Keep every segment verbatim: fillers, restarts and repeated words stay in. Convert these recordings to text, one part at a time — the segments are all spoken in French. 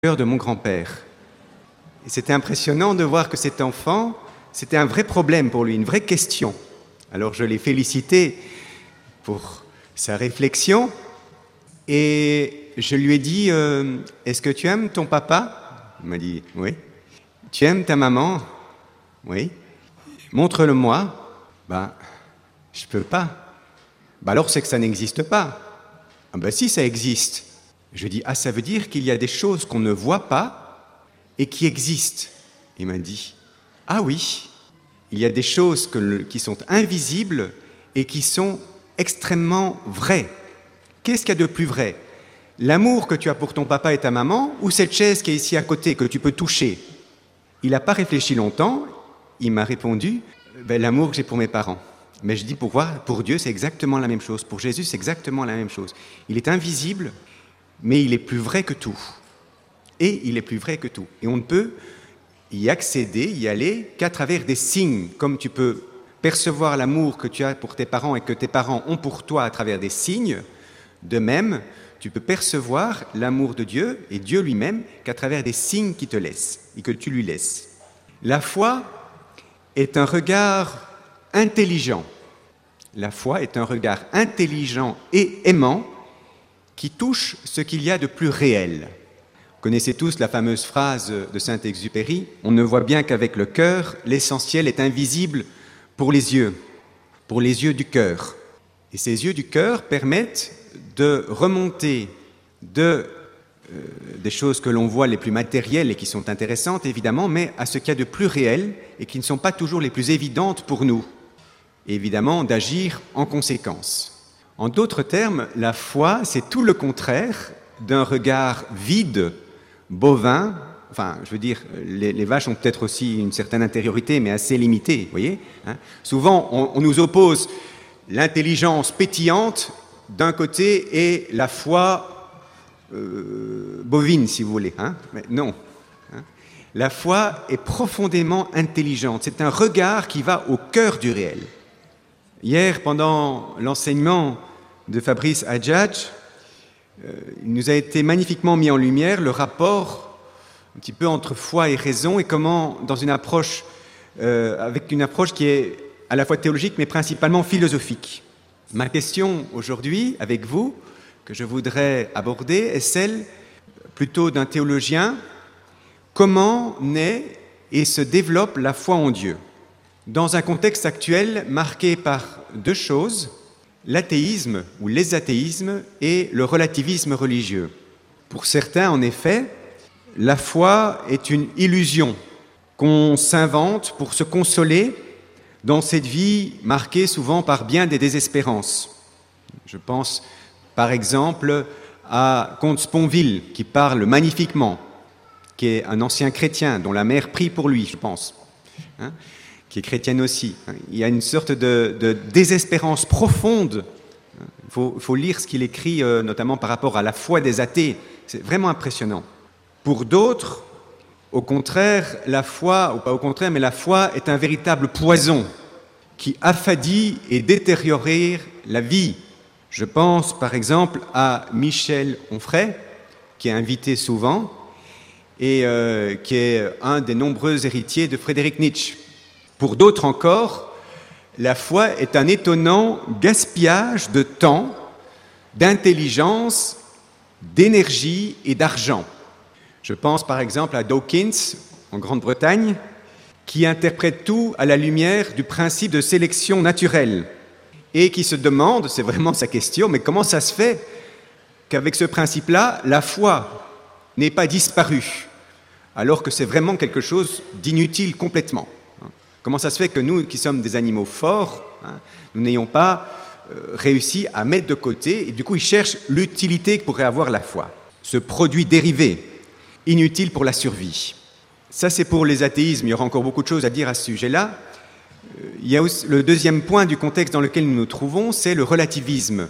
cœur de mon grand-père. Et c'était impressionnant de voir que cet enfant, c'était un vrai problème pour lui, une vraie question. Alors je l'ai félicité pour sa réflexion et je lui ai dit euh, « Est-ce que tu aimes ton papa ?» Il m'a dit « Oui. »« Tu aimes ta maman ?»« Oui. »« Montre-le-moi. » »« Ben, je peux pas. »« Ben alors c'est que ça n'existe pas. »« Ah ben si, ça existe. » Je lui ai dit « Ah, ça veut dire qu'il y a des choses qu'on ne voit pas et qui existent. » Il m'a dit « Ah oui, il y a des choses que le, qui sont invisibles et qui sont extrêmement vraies. Qu'est-ce qu'il y a de plus vrai ? L'amour que tu as pour ton papa et ta maman ou cette chaise qui est ici à côté que tu peux toucher ?» Il n'a pas réfléchi longtemps, il m'a répondu ben, « L'amour que j'ai pour mes parents. » Mais je dis pour voir, pour Dieu, c'est exactement la même chose. Pour Jésus, c'est exactement la même chose. Il est invisible, mais il est plus vrai que tout. Et il est plus vrai que tout. Et on ne peut y accéder, y aller, qu'à travers des signes, comme tu peux percevoir l'amour que tu as pour tes parents et que tes parents ont pour toi à travers des signes. De même, tu peux percevoir l'amour de Dieu et Dieu lui-même qu'à travers des signes qu'il te laisse et que tu lui laisses. La foi est un regard intelligent. La foi est un regard intelligent et aimant qui touche ce qu'il y a de plus réel. Vous connaissez tous la fameuse phrase de Saint-Exupéry « On ne voit bien qu'avec le cœur, l'essentiel est invisible pour les yeux, pour les yeux du cœur. » Et ces yeux du cœur permettent de remonter de, euh, des choses que l'on voit les plus matérielles et qui sont intéressantes évidemment, mais à ce qu'il y a de plus réel et qui ne sont pas toujours les plus évidentes pour nous. Et évidemment, d'agir en conséquence. En d'autres termes, la foi, c'est tout le contraire d'un regard vide, bovin. Enfin, je veux dire, les, les vaches ont peut-être aussi une certaine intériorité, mais assez limitée, vous voyez, hein. Souvent, on, on nous oppose l'intelligence pétillante d'un côté et la foi euh, bovine, si vous voulez. Hein. Mais non. Hein. La foi est profondément intelligente. C'est un regard qui va au cœur du réel. Hier, pendant l'enseignement de Fabrice Hadjadj, euh, il nous a été magnifiquement mis en lumière le rapport un petit peu entre foi et raison et comment, dans une approche, euh, avec une approche qui est à la fois théologique mais principalement philosophique. Ma question aujourd'hui, avec vous, que je voudrais aborder, est celle plutôt d'un théologien. Comment naît et se développe la foi en Dieu ? Dans un contexte actuel marqué par deux choses, l'athéisme ou les athéismes et le relativisme religieux. Pour certains, en effet, la foi est une illusion qu'on s'invente pour se consoler dans cette vie marquée souvent par bien des désespérances. Je pense par exemple à Comte Sponville qui parle magnifiquement, qui est un ancien chrétien dont la mère prie pour lui, je pense, hein, qui est chrétienne aussi. Il y a une sorte de, de désespérance profonde. Il faut, faut lire ce qu'il écrit, euh, notamment par rapport à la foi des athées. C'est vraiment impressionnant. Pour d'autres, au contraire, la foi, ou pas au contraire, mais la foi est un véritable poison qui affadit et détériore la vie. Je pense par exemple à Michel Onfray, qui est invité souvent et euh, qui est un des nombreux héritiers de Friedrich Nietzsche. Pour d'autres encore, la foi est un étonnant gaspillage de temps, d'intelligence, d'énergie et d'argent. Je pense par exemple à Dawkins, en Grande-Bretagne, qui interprète tout à la lumière du principe de sélection naturelle et qui se demande, c'est vraiment sa question, mais comment ça se fait qu'avec ce principe-là, la foi n'ait pas disparu, alors que c'est vraiment quelque chose d'inutile complètement. Comment ça se fait que nous, qui sommes des animaux forts, hein, nous n'ayons pas euh, réussi à mettre de côté, et du coup, ils cherchent l'utilité que pourrait avoir la foi, ce produit dérivé, inutile pour la survie. Ça, c'est pour les athéismes. Il y aura encore beaucoup de choses à dire à ce sujet-là. Euh, il y a aussi le deuxième point du contexte dans lequel nous nous trouvons, c'est le relativisme.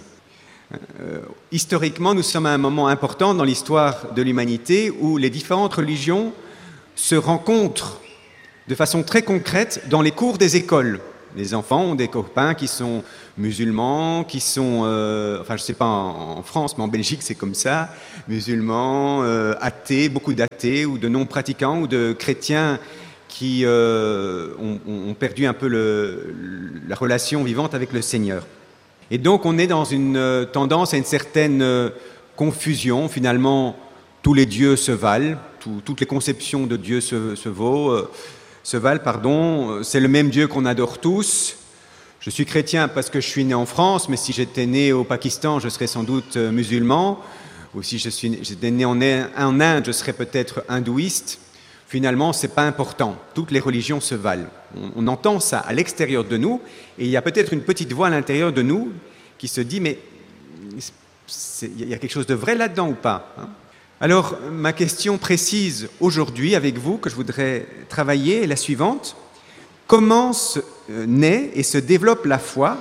Euh, historiquement, nous sommes à un moment important dans l'histoire de l'humanité où les différentes religions se rencontrent de façon très concrète dans les cours des écoles. Les enfants ont des copains qui sont musulmans, qui sont, euh, enfin je ne sais pas en, en France, mais en Belgique c'est comme ça, musulmans, euh, athées, beaucoup d'athées ou de non-pratiquants ou de chrétiens qui euh, ont, ont perdu un peu le, la relation vivante avec le Seigneur. Et donc on est dans une tendance à une certaine confusion. Finalement, tous les dieux se valent, tout, toutes les conceptions de Dieu se, se, vaut, euh, se valent. Pardon. C'est le même Dieu qu'on adore tous. Je suis chrétien parce que je suis né en France, mais si j'étais né au Pakistan, je serais sans doute musulman. Ou si je suis, j'étais né en, en Inde, je serais peut-être hindouiste. Finalement, ce n'est pas important. Toutes les religions se valent. On, on entend ça à l'extérieur de nous, et il y a peut-être une petite voix à l'intérieur de nous qui se dit, mais il y a quelque chose de vrai là-dedans ou pas, hein? Alors, ma question précise aujourd'hui avec vous, que je voudrais travailler, est la suivante. Comment se, euh, naît et se développe la foi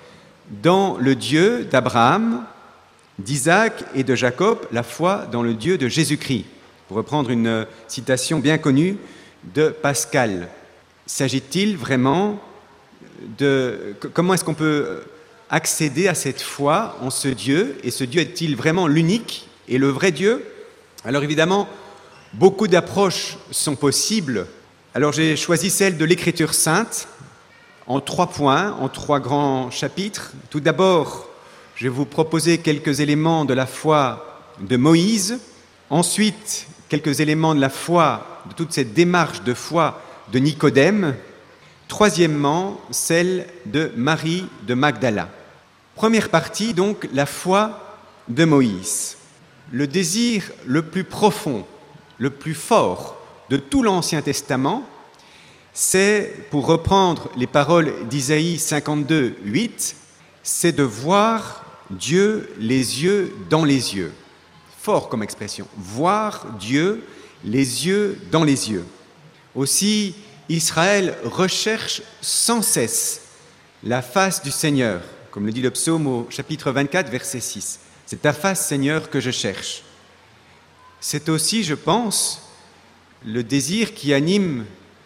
dans le Dieu d'Abraham, d'Isaac et de Jacob, la foi dans le Dieu de Jésus-Christ? Pour reprendre une citation bien connue de Pascal, s'agit-il vraiment de... Comment est-ce qu'on peut accéder à cette foi en ce Dieu? Et ce Dieu est-il vraiment l'unique et le vrai Dieu? Alors évidemment, beaucoup d'approches sont possibles. Alors j'ai choisi celle de l'Écriture sainte en trois points, en trois grands chapitres. Tout d'abord, je vais vous proposer quelques éléments de la foi de Moïse. Ensuite, quelques éléments de la foi, de toute cette démarche de foi de Nicodème. Troisièmement, celle de Marie de Magdala. Première partie, donc, la foi de Moïse. Le désir le plus profond, le plus fort de tout l'Ancien Testament, c'est, pour reprendre les paroles d'Isaïe cinquante-deux, huit, c'est de voir Dieu les yeux dans les yeux. Fort comme expression, voir Dieu les yeux dans les yeux. Aussi, Israël recherche sans cesse la face du Seigneur, comme le dit le psaume au chapitre vingt-quatre, verset six. C'est ta face, Seigneur, que je cherche. C'est aussi, je pense, le désir qui anime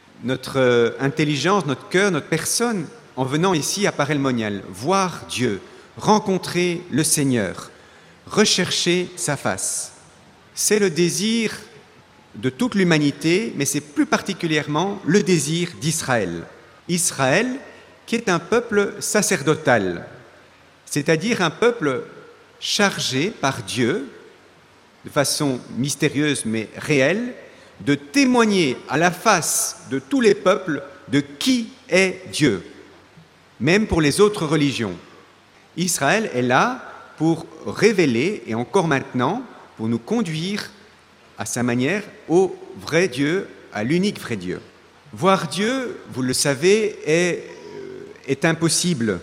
notre intelligence, notre cœur, notre personne, en venant ici à Paray-le-Monial, voir Dieu, rencontrer le Seigneur, rechercher sa face. C'est le désir de toute l'humanité, mais c'est plus particulièrement le désir d'Israël. Israël, qui est un peuple sacerdotal, c'est-à-dire un peuple chargé par Dieu, de façon mystérieuse mais réelle, de témoigner à la face de tous les peuples de qui est Dieu, même pour les autres religions. Israël est là pour révéler, et encore maintenant, pour nous conduire à sa manière au vrai Dieu, à l'unique vrai Dieu. Voir Dieu, vous le savez, est, est impossible.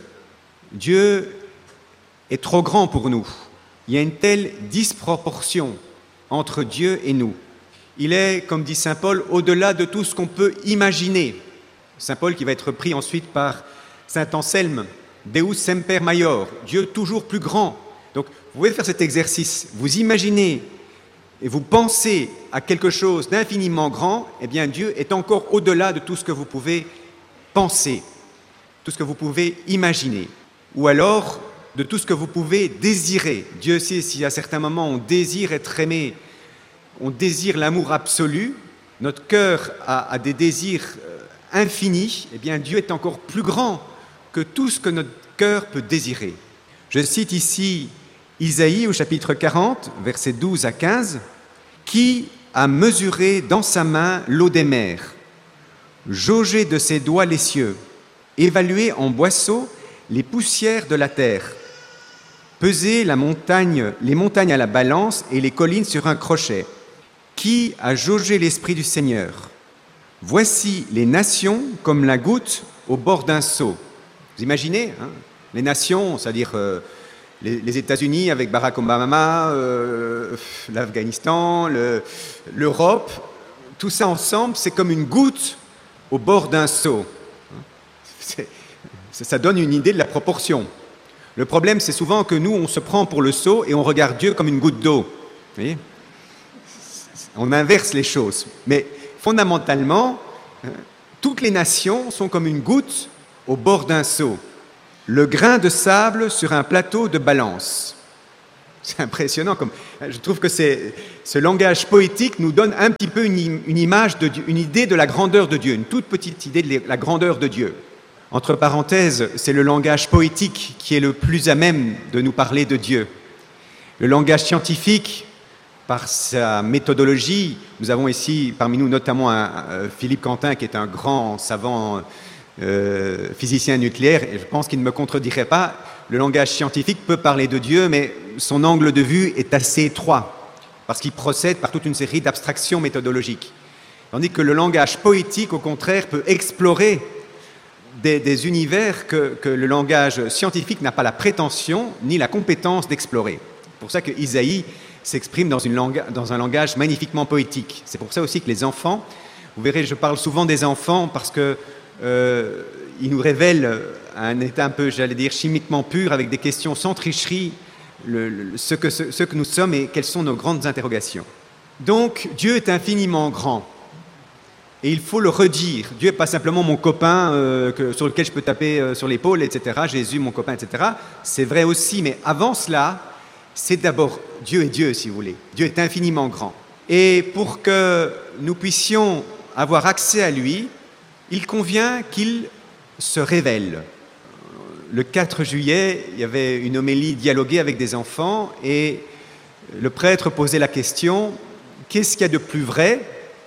Dieu est trop grand pour nous. Il y a une telle disproportion entre Dieu et nous. Il est, comme dit saint Paul, au-delà de tout ce qu'on peut imaginer. Saint Paul qui va être pris ensuite par saint Anselme, Deus semper maior, Dieu toujours plus grand. Donc, vous pouvez faire cet exercice. Vous imaginez et vous pensez à quelque chose d'infiniment grand, eh bien Dieu est encore au-delà de tout ce que vous pouvez penser, tout ce que vous pouvez imaginer, ou alors de tout ce que vous pouvez désirer. Dieu sait si à certains moments on désire être aimé, on désire l'amour absolu, notre cœur a, a des désirs infinis, eh bien Dieu est encore plus grand que tout ce que notre cœur peut désirer. Je cite ici Isaïe au chapitre quarante, versets douze à quinze, « Qui a mesuré dans sa main l'eau des mers, jaugé de ses doigts les cieux, évalué en boisseaux les poussières de la terre, pesé la montagne, les montagnes à la balance et les collines sur un crochet. Qui a jaugé l'Esprit du Seigneur? Voici les nations comme la goutte au bord d'un seau. » Vous imaginez, hein, les nations, c'est-à-dire euh, les, les États-Unis avec Barack Obama, euh, l'Afghanistan, le, l'Europe, tout ça ensemble, c'est comme une goutte au bord d'un seau. C'est, ça donne une idée de la proportion. Le problème, c'est souvent que nous, on se prend pour le seau et on regarde Dieu comme une goutte d'eau. Vous voyez ? On inverse les choses. Mais fondamentalement, toutes les nations sont comme une goutte au bord d'un seau, le grain de sable sur un plateau de balance. C'est impressionnant. Comme, je trouve que c'est, ce langage poétique nous donne un petit peu une, une image, de Dieu, une idée de la grandeur de Dieu, une toute petite idée de la grandeur de Dieu. Entre parenthèses, c'est le langage poétique qui est le plus à même de nous parler de Dieu. Le langage scientifique, par sa méthodologie, nous avons ici parmi nous notamment un, un, Philippe Quentin qui est un grand savant euh, physicien nucléaire, et je pense qu'il ne me contredirait pas. Le langage scientifique peut parler de Dieu, mais son angle de vue est assez étroit, parce qu'il procède par toute une série d'abstractions méthodologiques. Tandis que le langage poétique, au contraire, peut explorer des, des univers que, que le langage scientifique n'a pas la prétention ni la compétence d'explorer. C'est pour ça que Isaïe s'exprime dans, une langue, dans un langage magnifiquement poétique. C'est pour ça aussi que les enfants, vous verrez, je parle souvent des enfants parce qu'ils euh, nous révèlent un état un peu, j'allais dire, chimiquement pur, avec des questions sans tricherie, le, le, ce, que, ce, ce que nous sommes et quelles sont nos grandes interrogations. Donc, Dieu est infiniment grand. Et il faut le redire. Dieu n'est pas simplement mon copain euh, que, sur lequel je peux taper euh, sur l'épaule, et cetera. Jésus, mon copain, et cetera. C'est vrai aussi, mais avant cela, c'est d'abord Dieu est Dieu, si vous voulez. Dieu est infiniment grand. Et pour que nous puissions avoir accès à lui, il convient qu'il se révèle. Le quatre juillet, il y avait une homélie dialoguée avec des enfants et le prêtre posait la question « Qu'est-ce qu'il y a de plus vrai,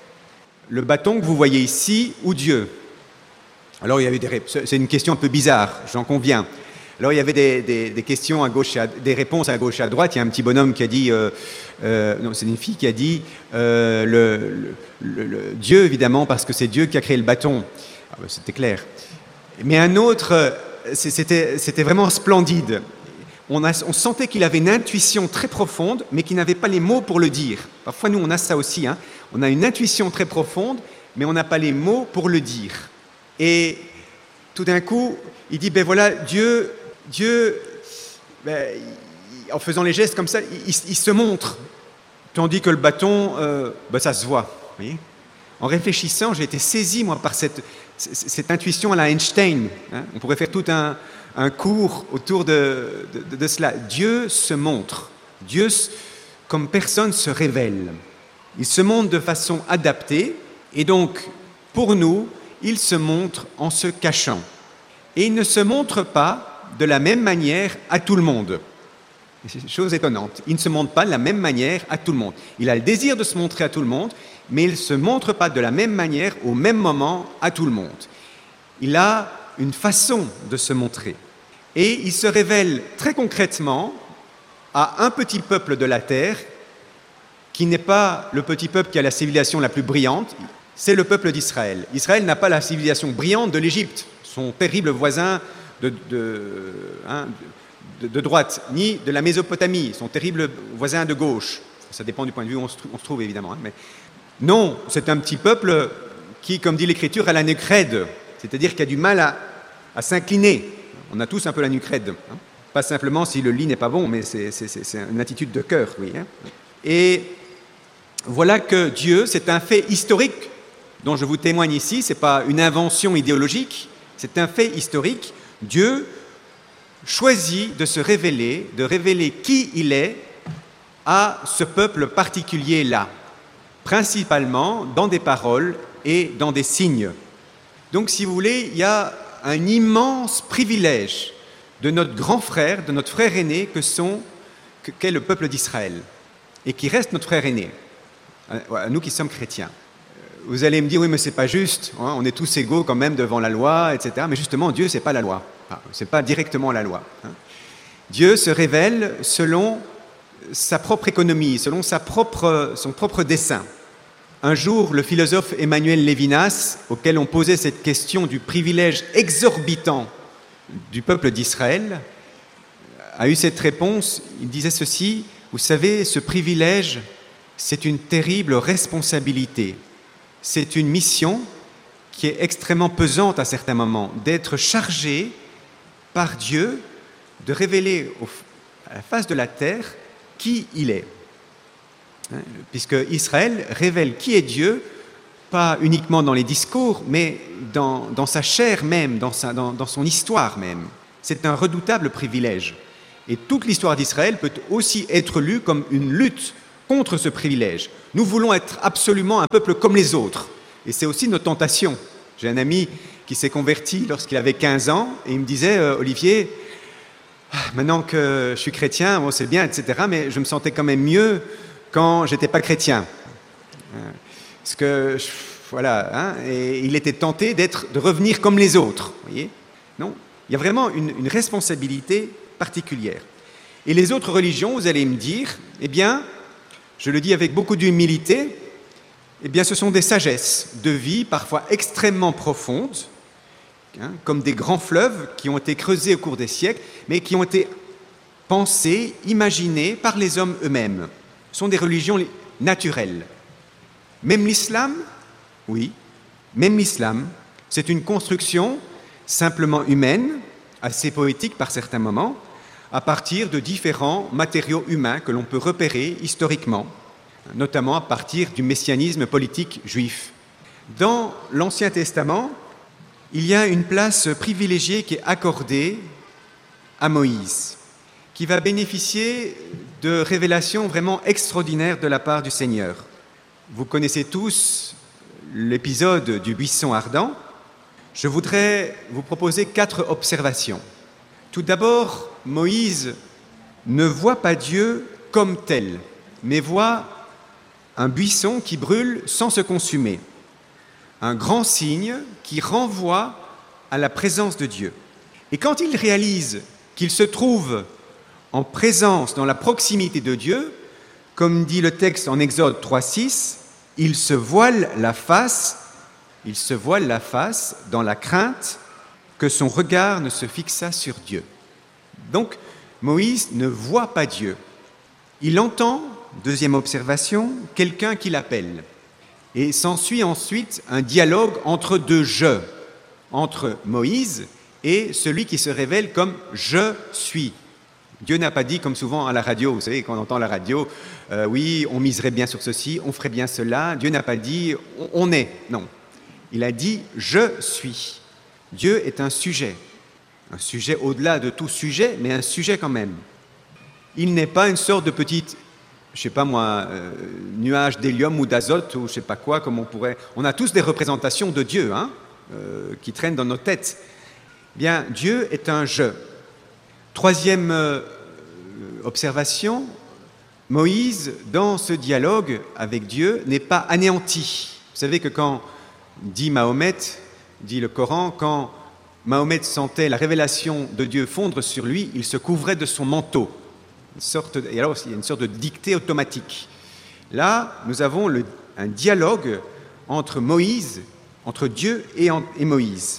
le bâton que vous voyez ici ou Dieu ?» Alors, il y avait des rép- c'est une question un peu bizarre, j'en conviens. Alors, il y avait des, des, des questions à gauche, et à, des réponses à gauche et à droite. Il y a un petit bonhomme qui a dit, euh, euh, non, c'est une fille qui a dit, euh, le, le, le, le Dieu, évidemment, parce que c'est Dieu qui a créé le bâton. Ah, ben, c'était clair. Mais un autre, c'était, c'était vraiment splendide. On, a, on sentait qu'il avait une intuition très profonde, mais qu'il n'avait pas les mots pour le dire. Parfois, nous, on a ça aussi. Hein. On a une intuition très profonde, mais on n'a pas les mots pour le dire. Et tout d'un coup, il dit, ben voilà, Dieu... Dieu, ben, il, en faisant les gestes comme ça, il, il, il se montre, tandis que le bâton, euh, ben, ça se voit. Vous voyez ? En réfléchissant, j'ai été saisi, moi, par cette, cette intuition à la Einstein. Hein. On pourrait faire tout un, un cours autour de, de, de cela. Dieu se montre. Dieu, comme personne, se révèle. Il se montre de façon adaptée, et donc, pour nous, il se montre en se cachant. Et il ne se montre pas de la même manière à tout le monde. C'est une chose étonnante. Il ne se montre pas de la même manière à tout le monde. Il a le désir de se montrer à tout le monde, mais il ne se montre pas de la même manière, au même moment, à tout le monde. Il a une façon de se montrer. Et il se révèle très concrètement à un petit peuple de la terre qui n'est pas le petit peuple qui a la civilisation la plus brillante, c'est le peuple d'Israël. Israël n'a pas la civilisation brillante de l'Égypte, son terrible voisin De, de, hein, de, de droite, ni de la Mésopotamie, son terrible voisin de gauche. Ça dépend du point de vue où on se, on se trouve, évidemment. Hein, mais non, c'est un petit peuple qui, comme dit l'Écriture, a la nuque raide, c'est-à-dire qui a du mal à, à s'incliner. On a tous un peu la nuque raide. Hein. Pas simplement si le lit n'est pas bon, mais c'est, c'est, c'est une attitude de cœur. Oui, hein. Et voilà que Dieu, c'est un fait historique dont je vous témoigne ici, ce n'est pas une invention idéologique, c'est un fait historique. Dieu choisit de se révéler, de révéler qui il est à ce peuple particulier-là, principalement dans des paroles et dans des signes. Donc, si vous voulez, il y a un immense privilège de notre grand frère, de notre frère aîné, que sont, qu'est le peuple d'Israël, et qui reste notre frère aîné, à nous qui sommes chrétiens. Vous allez me dire, oui, mais ce n'est pas juste, hein, on est tous égaux quand même devant la loi, et cetera. Mais justement, Dieu, ce n'est pas la loi. Enfin, ce n'est pas directement la loi. Hein. Dieu se révèle selon sa propre économie, selon sa propre, son propre dessein. Un jour, le philosophe Emmanuel Lévinas, auquel on posait cette question du privilège exorbitant du peuple d'Israël, a eu cette réponse. Il disait ceci, vous savez, ce privilège, c'est une terrible responsabilité. C'est une mission qui est extrêmement pesante à certains moments, d'être chargé par Dieu de révéler au, à la face de la terre qui il est. Hein, puisque Israël révèle qui est Dieu pas uniquement dans les discours, mais dans, dans sa chair même, dans, sa, dans, dans son histoire même. C'est un redoutable privilège. Et toute l'histoire d'Israël peut aussi être lue comme une lutte contre ce privilège. Nous voulons être absolument un peuple comme les autres. Et c'est aussi notre tentation. J'ai un ami qui s'est converti lorsqu'il avait quinze ans, et il me disait, euh, Olivier, maintenant que je suis chrétien, bon, c'est bien, et cetera, mais je me sentais quand même mieux quand j'étais pas chrétien. Parce que, voilà, hein, et il était tenté d'être, de revenir comme les autres, voyez. Non, il y a vraiment une, une responsabilité particulière. Et les autres religions, vous allez me dire, eh bien, je le dis avec beaucoup d'humilité, eh bien, ce sont des sagesses de vie parfois extrêmement profondes, hein, comme des grands fleuves qui ont été creusés au cours des siècles, mais qui ont été pensés, imaginés par les hommes eux-mêmes. Ce sont des religions naturelles. Même l'islam, oui, même l'islam, c'est une construction simplement humaine, assez poétique par certains moments, à partir de différents matériaux humains que l'on peut repérer historiquement, notamment à partir du messianisme politique juif. Dans l'Ancien Testament, il y a une place privilégiée qui est accordée à Moïse, qui va bénéficier de révélations vraiment extraordinaires de la part du Seigneur. Vous connaissez tous l'épisode du buisson ardent. Je voudrais vous proposer quatre observations. Tout d'abord, Moïse ne voit pas Dieu comme tel, mais voit un buisson qui brûle sans se consumer, un grand signe qui renvoie à la présence de Dieu. Et quand il réalise qu'il se trouve en présence, dans la proximité de Dieu, comme dit le texte en Exode trois six, il se voile la face, il se voile la face dans la crainte que son regard ne se fixât sur Dieu. Donc, Moïse ne voit pas Dieu. Il entend, deuxième observation, quelqu'un qui l'appelle. Et s'ensuit ensuite un dialogue entre deux « je », entre Moïse et celui qui se révèle comme « je suis ». Dieu n'a pas dit, comme souvent à la radio, vous savez, quand on entend la radio, euh, oui, on miserait bien sur ceci, on ferait bien cela. Dieu n'a pas dit, on, on est. Non. Il a dit, je suis. Dieu est un sujet. Un sujet au-delà de tout sujet, mais un sujet quand même. Il n'est pas une sorte de petite, je ne sais pas moi, euh, nuage d'hélium ou d'azote ou je ne sais pas quoi, comme on pourrait... On a tous des représentations de Dieu, hein, euh, qui traînent dans nos têtes. Bien, Dieu est un je. Troisième euh, observation, Moïse, dans ce dialogue avec Dieu, n'est pas anéanti. Vous savez que quand dit Mahomet, dit le Coran, quand Mahomet sentait la révélation de Dieu fondre sur lui, il se couvrait de son manteau. Une sorte de, et alors, il y a une sorte de dictée automatique. Là, nous avons le, un dialogue entre Moïse, entre Dieu et, en, et Moïse.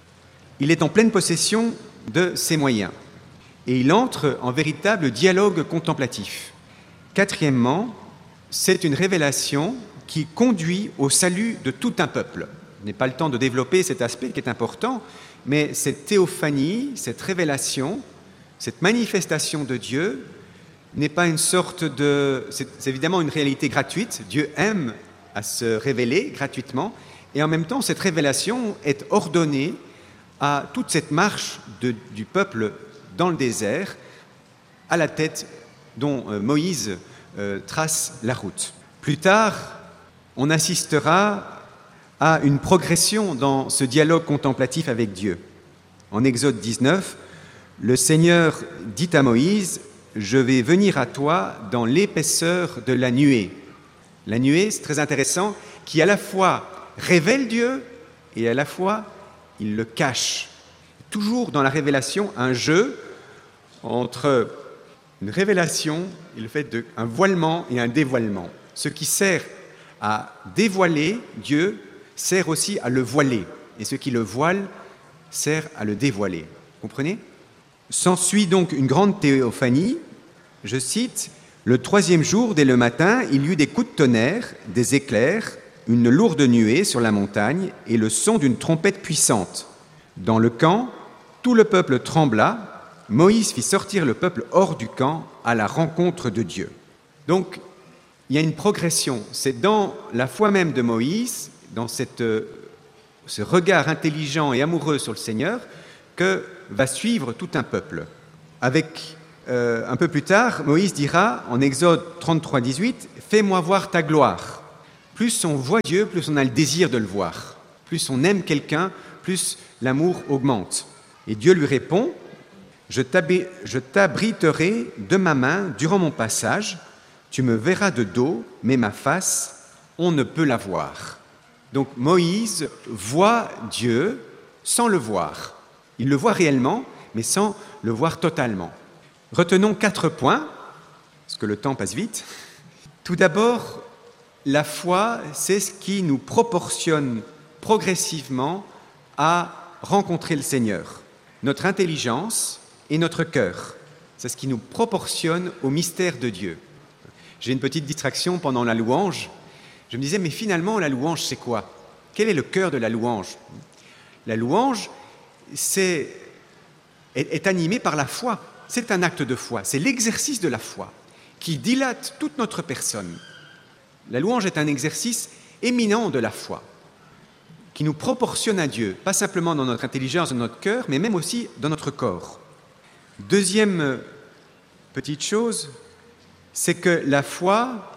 Il est en pleine possession de ses moyens. Et il entre en véritable dialogue contemplatif. Quatrièmement, c'est une révélation qui conduit au salut de tout un peuple. Je n'ai pas le temps de développer cet aspect qui est important, mais cette théophanie, cette révélation, cette manifestation de Dieu n'est pas une sorte de... C'est, c'est évidemment une réalité gratuite. Dieu aime à se révéler gratuitement, et en même temps, cette révélation est ordonnée à toute cette marche de, du peuple dans le désert, à la tête dont euh, Moïse euh, trace la route. Plus tard, on assistera à une progression dans ce dialogue contemplatif avec Dieu. En Exode dix-neuf, le Seigneur dit à Moïse, « Je vais venir à toi dans l'épaisseur de la nuée ». La nuée, c'est très intéressant, qui à la fois révèle Dieu et à la fois il le cache. Toujours dans la révélation, un jeu entre une révélation et le fait d'un voilement et un dévoilement. Ce qui sert à dévoiler Dieu sert aussi à le voiler. Et ce qui le voile sert à le dévoiler. Vous comprenez ? S'ensuit donc une grande théophanie. Je cite, « Le troisième jour, dès le matin, il y eut des coups de tonnerre, des éclairs, une lourde nuée sur la montagne et le son d'une trompette puissante. Dans le camp, tout le peuple trembla. Moïse fit sortir le peuple hors du camp à la rencontre de Dieu. » Donc, il y a une progression. C'est dans la foi même de Moïse dans cette, ce regard intelligent et amoureux sur le Seigneur que va suivre tout un peuple. Avec, euh, un peu plus tard, Moïse dira en Exode trente-trois, dix-huit, « Fais-moi voir ta gloire ». Plus on voit Dieu, plus on a le désir de le voir. Plus on aime quelqu'un, plus l'amour augmente. Et Dieu lui répond, « Je t'abriterai de ma main durant mon passage, tu me verras de dos, mais ma face, on ne peut la voir. » Donc Moïse voit Dieu sans le voir. Il le voit réellement, mais sans le voir totalement. Retenons quatre points, parce que le temps passe vite. Tout d'abord, la foi, c'est ce qui nous proportionne progressivement à rencontrer le Seigneur. Notre intelligence et notre cœur, c'est ce qui nous proportionne au mystère de Dieu. J'ai une petite distraction pendant la louange. Je me disais, mais finalement, la louange, c'est quoi? Quel est le cœur de la louange? La louange, c'est, est, est animée par la foi. C'est un acte de foi. C'est l'exercice de la foi qui dilate toute notre personne. La louange est un exercice éminent de la foi qui nous proportionne à Dieu, pas simplement dans notre intelligence, dans notre cœur, mais même aussi dans notre corps. Deuxième petite chose, c'est que la foi,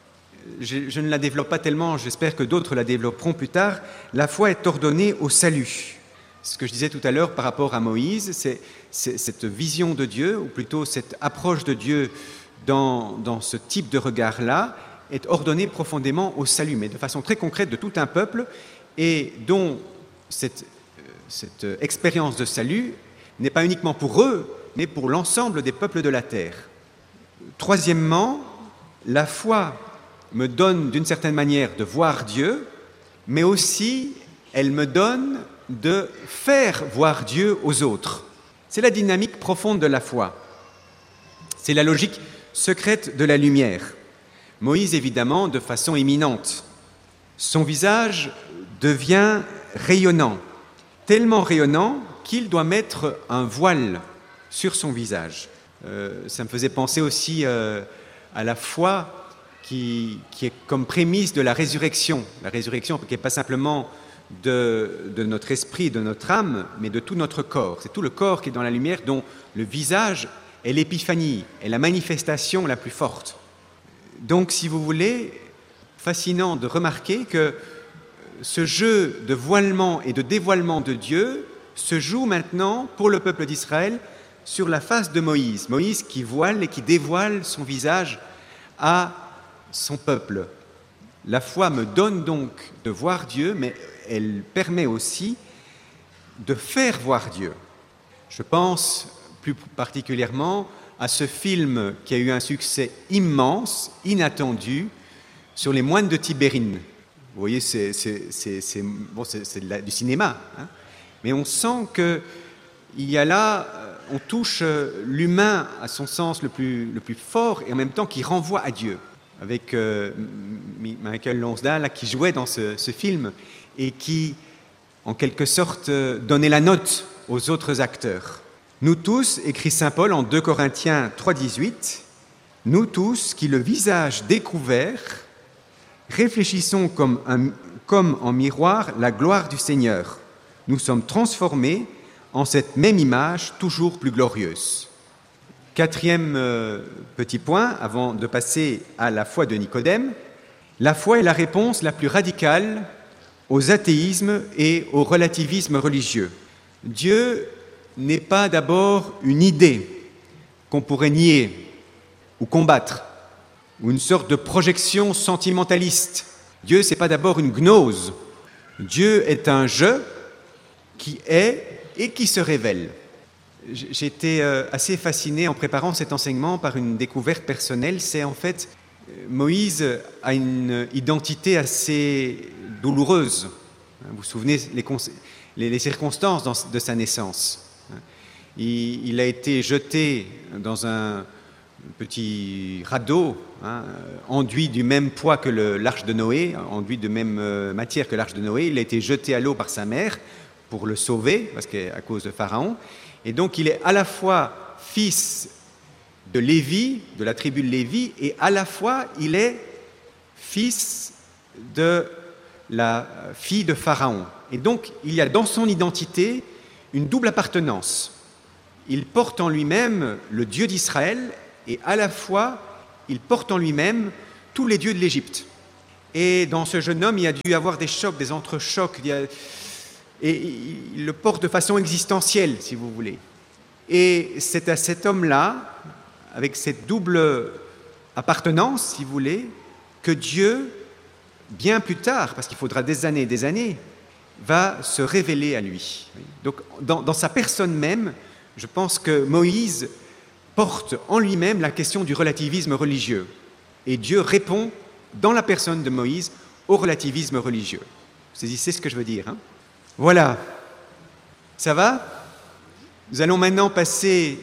je, je ne la développe pas tellement, j'espère que d'autres la développeront plus tard, la foi est ordonnée au salut. Ce que je disais tout à l'heure par rapport à Moïse, c'est, c'est cette vision de Dieu, ou plutôt cette approche de Dieu dans, dans ce type de regard-là, est ordonnée profondément au salut, mais de façon très concrète de tout un peuple, et dont cette, cette expérience de salut n'est pas uniquement pour eux, mais pour l'ensemble des peuples de la terre. Troisièmement, la foi me donne d'une certaine manière de voir Dieu, mais aussi elle me donne de faire voir Dieu aux autres. C'est la dynamique profonde de la foi. C'est la logique secrète de la lumière. Moïse, évidemment, de façon éminente. Son visage devient rayonnant, tellement rayonnant qu'il doit mettre un voile sur son visage. Euh, ça me faisait penser aussi euh, à la foi qui, qui est comme prémisse de la résurrection. La résurrection qui n'est pas simplement de, de notre esprit, de notre âme, mais de tout notre corps. C'est tout le corps qui est dans la lumière, dont le visage est l'épiphanie, est la manifestation la plus forte. Donc, si vous voulez, fascinant de remarquer que ce jeu de voilement et de dévoilement de Dieu se joue maintenant pour le peuple d'Israël sur la face de Moïse. Moïse qui voile et qui dévoile son visage à son peuple. La foi me donne donc de voir Dieu, mais elle permet aussi de faire voir Dieu. Je pense plus particulièrement à ce film qui a eu un succès immense, inattendu, sur les moines de Tibérine. Vous voyez, c'est, c'est, c'est, c'est, bon, c'est, c'est de la, du cinéma, hein, mais on sent qu'il y a là, on touche l'humain à son sens le plus, le plus fort et en même temps qui renvoie à Dieu. Avec euh, Michael Lonsdale là, qui jouait dans ce, ce film et qui, en quelque sorte, donnait la note aux autres acteurs. Nous tous, écrit saint Paul en deux Corinthiens trois, dix-huit, nous tous qui le visage découvert, réfléchissons comme, un, comme en miroir la gloire du Seigneur. Nous sommes transformés en cette même image toujours plus glorieuse. Quatrième euh, petit point, avant de passer à la foi de Nicodème, la foi est la réponse la plus radicale aux athéismes et au relativisme religieux. Dieu n'est pas d'abord une idée qu'on pourrait nier ou combattre, ou une sorte de projection sentimentaliste. Dieu, ce n'est pas d'abord une gnose. Dieu est un je qui est et qui se révèle. J'ai été assez fasciné en préparant cet enseignement par une découverte personnelle. C'est en fait, Moïse a une identité assez douloureuse. Vous vous souvenez les, cons- les, les circonstances de sa naissance. Il, il a été jeté dans un petit radeau, hein, enduit du même poids que le, l'arche de Noé, enduit de même euh, matière que l'arche de Noé. Il a été jeté à l'eau par sa mère pour le sauver, parce qu'à cause de Pharaon. Et donc, il est à la fois fils de Lévi, de la tribu de Lévi, et à la fois, il est fils de la fille de Pharaon. Et donc, il y a dans son identité une double appartenance. Il porte en lui-même le Dieu d'Israël et à la fois, il porte en lui-même tous les dieux de l'Égypte. Et dans ce jeune homme, il y a dû y avoir des chocs, des entrechocs, il y a... et il le porte de façon existentielle, si vous voulez. Et c'est à cet homme-là, avec cette double appartenance, si vous voulez, que Dieu, bien plus tard, parce qu'il faudra des années et des années, va se révéler à lui. Donc, dans, dans sa personne même, je pense que Moïse porte en lui-même la question du relativisme religieux. Et Dieu répond, dans la personne de Moïse, au relativisme religieux. Vous saisissez ce que je veux dire, hein ? Voilà. Ça va ? Nous allons maintenant passer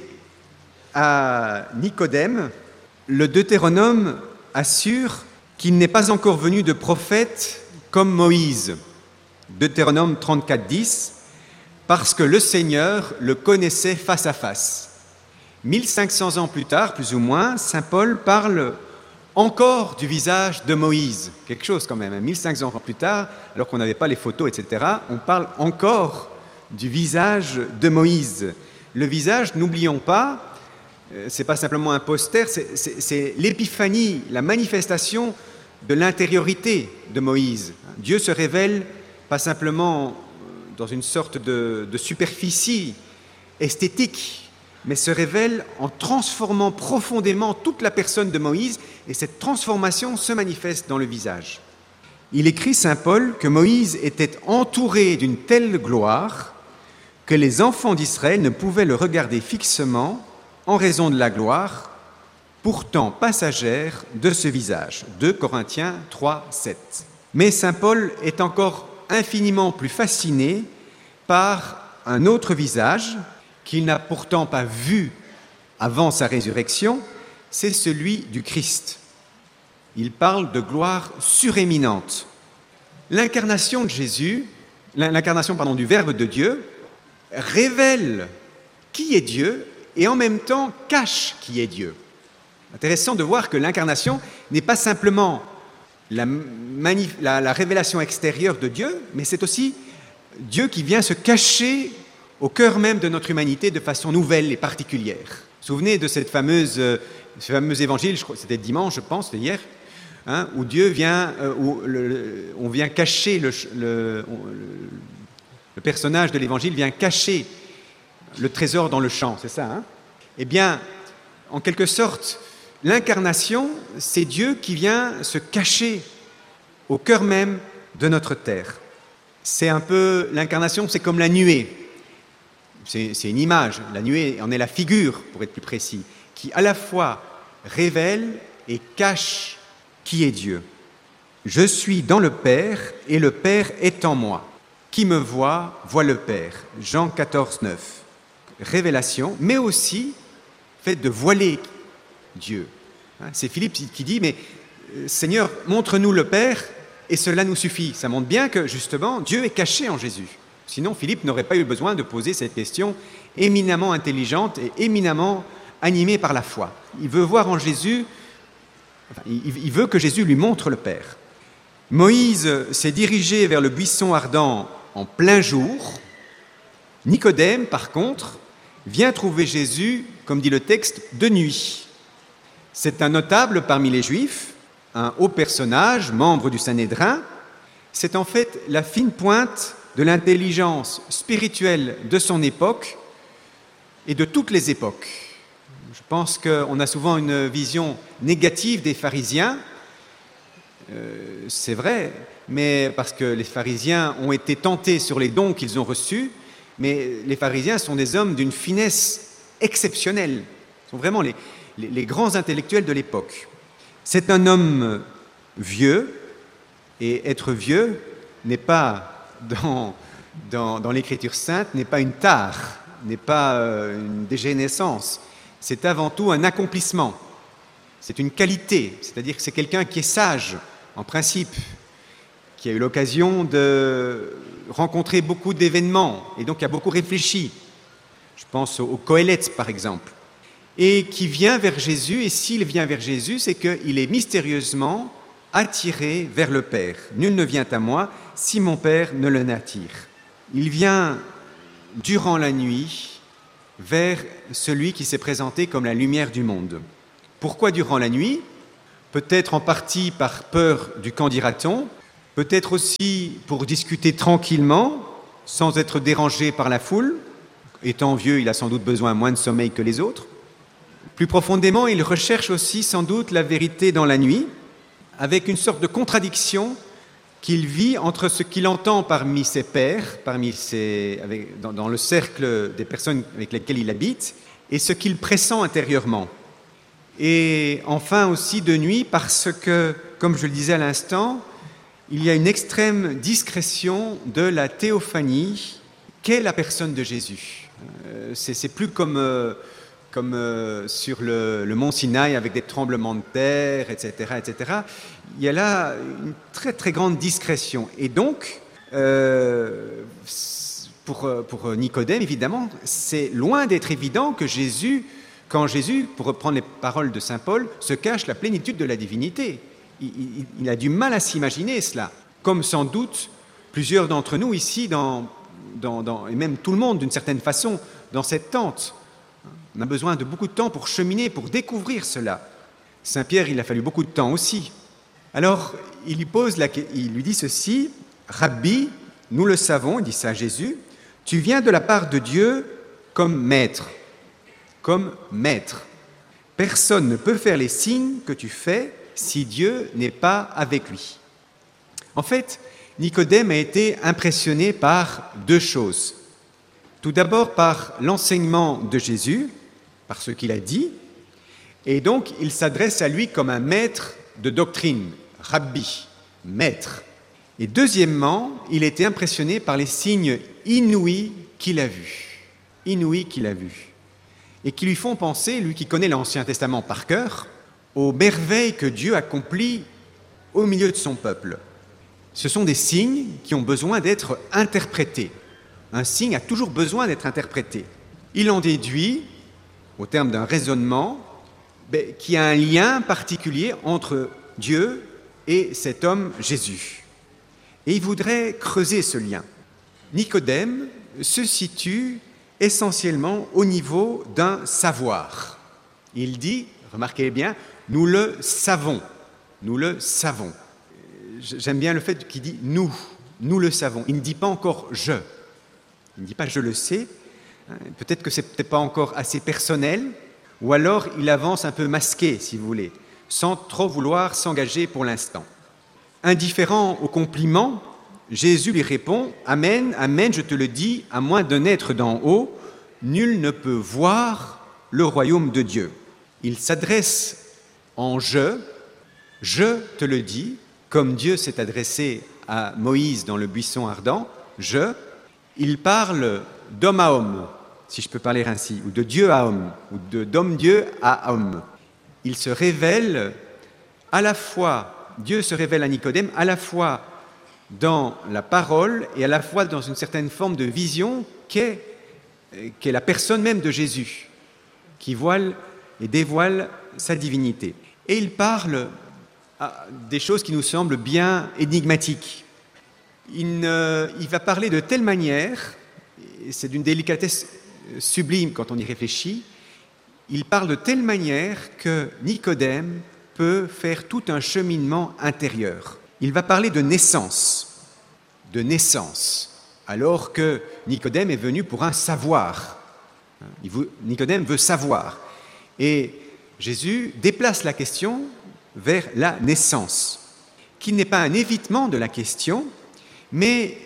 à Nicodème. Le Deutéronome assure qu'il n'est pas encore venu de prophète comme Moïse. Deutéronome trente-quatre, dix, parce que le Seigneur le connaissait face à face. mille cinq cents ans plus tard, plus ou moins, saint Paul parle encore du visage de Moïse. Quelque chose quand même, hein. mille cinq cents ans plus tard, alors qu'on n'avait pas les photos, et cetera, on parle encore du visage de Moïse. Le visage, n'oublions pas, euh, c'est pas simplement un poster, c'est, c'est, c'est l'épiphanie, la manifestation de l'intériorité de Moïse. Dieu se révèle pas simplement dans une sorte de, de superficie esthétique, mais se révèle en transformant profondément toute la personne de Moïse, et cette transformation se manifeste dans le visage. Il écrit, saint Paul, que Moïse était entouré d'une telle gloire que les enfants d'Israël ne pouvaient le regarder fixement en raison de la gloire, pourtant passagère de ce visage. deux Corinthiens trois, sept. Mais saint Paul est encore infiniment plus fasciné par un autre visage qu'il n'a pourtant pas vu avant sa résurrection, c'est celui du Christ. Il parle de gloire suréminente. L'incarnation de Jésus, l'incarnation pardon, du Verbe de Dieu, révèle qui est Dieu et en même temps cache qui est Dieu. Intéressant de voir que l'incarnation n'est pas simplement la, manif- la, la révélation extérieure de Dieu, mais c'est aussi Dieu qui vient se cacher au cœur même de notre humanité de façon nouvelle et particulière. Vous vous souvenez de cette fameuse, euh, ce fameux évangile, je crois, c'était dimanche, je pense, c'était hier, hein, où Dieu vient, euh, où le, le, on vient cacher, le, le, le, le personnage de l'évangile vient cacher le trésor dans le champ, c'est ça, hein ? Eh bien, en quelque sorte, l'incarnation, c'est Dieu qui vient se cacher au cœur même de notre terre. C'est un peu, l'incarnation, c'est comme la nuée. C'est, c'est une image, la nuée en est la figure, pour être plus précis, qui à la fois révèle et cache qui est Dieu. Je suis dans le Père et le Père est en moi. Qui me voit, voit le Père. Jean quatorze, neuf. Révélation, mais aussi fait de voiler Dieu. C'est Philippe qui dit, mais Seigneur, montre-nous le Père et cela nous suffit. Ça montre bien que justement, Dieu est caché en Jésus. Sinon, Philippe n'aurait pas eu besoin de poser cette question éminemment intelligente et éminemment animée par la foi. Il veut voir en Jésus, enfin, il veut que Jésus lui montre le Père. Moïse s'est dirigé vers le buisson ardent en plein jour. Nicodème, par contre, vient trouver Jésus, comme dit le texte, de nuit. C'est un notable parmi les Juifs, un haut personnage, membre du Sanhédrin. C'est en fait la fine pointe de l'intelligence spirituelle de son époque et de toutes les époques. Je pense qu'on a souvent une vision négative des pharisiens, euh, c'est vrai, mais parce que les pharisiens ont été tentés sur les dons qu'ils ont reçus, mais les pharisiens sont des hommes d'une finesse exceptionnelle, ils sont vraiment les, les, les grands intellectuels de l'époque. C'est un homme vieux, et être vieux n'est pas Dans, dans, dans l'Écriture sainte, n'est pas une tare, n'est pas euh, une dégénérescence. C'est avant tout un accomplissement. C'est une qualité, c'est-à-dire que c'est quelqu'un qui est sage, en principe, qui a eu l'occasion de rencontrer beaucoup d'événements et donc qui a beaucoup réfléchi. Je pense au, au Qoéleth, par exemple. Et qui vient vers Jésus, et s'il vient vers Jésus, c'est qu'il est mystérieusement attiré vers le Père. Nul ne vient à moi si mon Père ne le n'attire. Il vient durant la nuit vers celui qui s'est présenté comme la lumière du monde. Pourquoi durant la nuit ? Peut-être en partie par peur du qu'en dira-t-on, peut-être aussi pour discuter tranquillement, sans être dérangé par la foule. Étant vieux, il a sans doute besoin moins de sommeil que les autres. Plus profondément, il recherche aussi sans doute la vérité dans la nuit, avec une sorte de contradiction qu'il vit entre ce qu'il entend parmi ses pairs, parmi ses, avec, dans, dans le cercle des personnes avec lesquelles il habite, et ce qu'il pressent intérieurement. Et enfin aussi de nuit, parce que, comme je le disais à l'instant, il y a une extrême discrétion de la théophanie qu'est la personne de Jésus. Euh, c'est, c'est plus comme... Euh, comme euh, sur le, le mont Sinaï avec des tremblements de terre, et cetera, et cetera. Il y a là une très très grande discrétion. Et donc, euh, pour, pour Nicodème, évidemment, c'est loin d'être évident que Jésus, quand Jésus, pour reprendre les paroles de saint Paul, se cache la plénitude de la divinité. Il, il, il a du mal à s'imaginer cela, comme sans doute plusieurs d'entre nous ici, dans, dans, dans, et même tout le monde d'une certaine façon, dans cette tente. On a besoin de beaucoup de temps pour cheminer, pour découvrir cela. Saint Pierre, il a fallu beaucoup de temps aussi. Alors, il lui, pose la, il lui dit ceci, « Rabbi, nous le savons, il dit ça à Jésus, tu viens de la part de Dieu comme maître. Comme maître. Personne ne peut faire les signes que tu fais si Dieu n'est pas avec lui. » En fait, Nicodème a été impressionné par deux choses. Tout d'abord par l'enseignement de Jésus, par ce qu'il a dit, et donc il s'adresse à lui comme un maître de doctrine, rabbi, maître. Et deuxièmement, il était impressionné par les signes inouïs qu'il a vus, inouïs qu'il a vus, et qui lui font penser, lui qui connaît l'Ancien Testament par cœur, aux merveilles que Dieu accomplit au milieu de son peuple. Ce sont des signes qui ont besoin d'être interprétés. Un signe a toujours besoin d'être interprété. Il en déduit, au terme d'un raisonnement, ben, qu'il y a un lien particulier entre Dieu et cet homme Jésus. Et il voudrait creuser ce lien. Nicodème se situe essentiellement au niveau d'un savoir. Il dit, remarquez bien, nous le savons, nous le savons. J'aime bien le fait qu'il dit nous, nous le savons. Il ne dit pas encore je. Il ne dit pas « je le sais », peut-être que ce n'est peut-être pas encore assez personnel, ou alors il avance un peu masqué, si vous voulez, sans trop vouloir s'engager pour l'instant. Indifférent au compliment, Jésus lui répond « Amen, amen, je te le dis, à moins de naître d'en haut, nul ne peut voir le royaume de Dieu. » Il s'adresse en « je »,« je te le dis », comme Dieu s'est adressé à Moïse dans le buisson ardent, « je ». Il parle d'homme à homme, si je peux parler ainsi, ou de Dieu à homme, ou de, d'homme-dieu à homme. Il se révèle à la fois, Dieu se révèle à Nicodème, à la fois dans la parole et à la fois dans une certaine forme de vision qu'est, qu'est la personne même de Jésus, qui voile et dévoile sa divinité. Et il parle à des choses qui nous semblent bien énigmatiques. Il, ne, il va parler de telle manière, et c'est d'une délicatesse sublime quand on y réfléchit, il parle de telle manière que Nicodème peut faire tout un cheminement intérieur. Il va parler de naissance, de naissance, alors que Nicodème est venu pour un savoir. Il veut, Nicodème veut savoir. Et Jésus déplace la question vers la naissance, qui n'est pas un évitement de la question, mais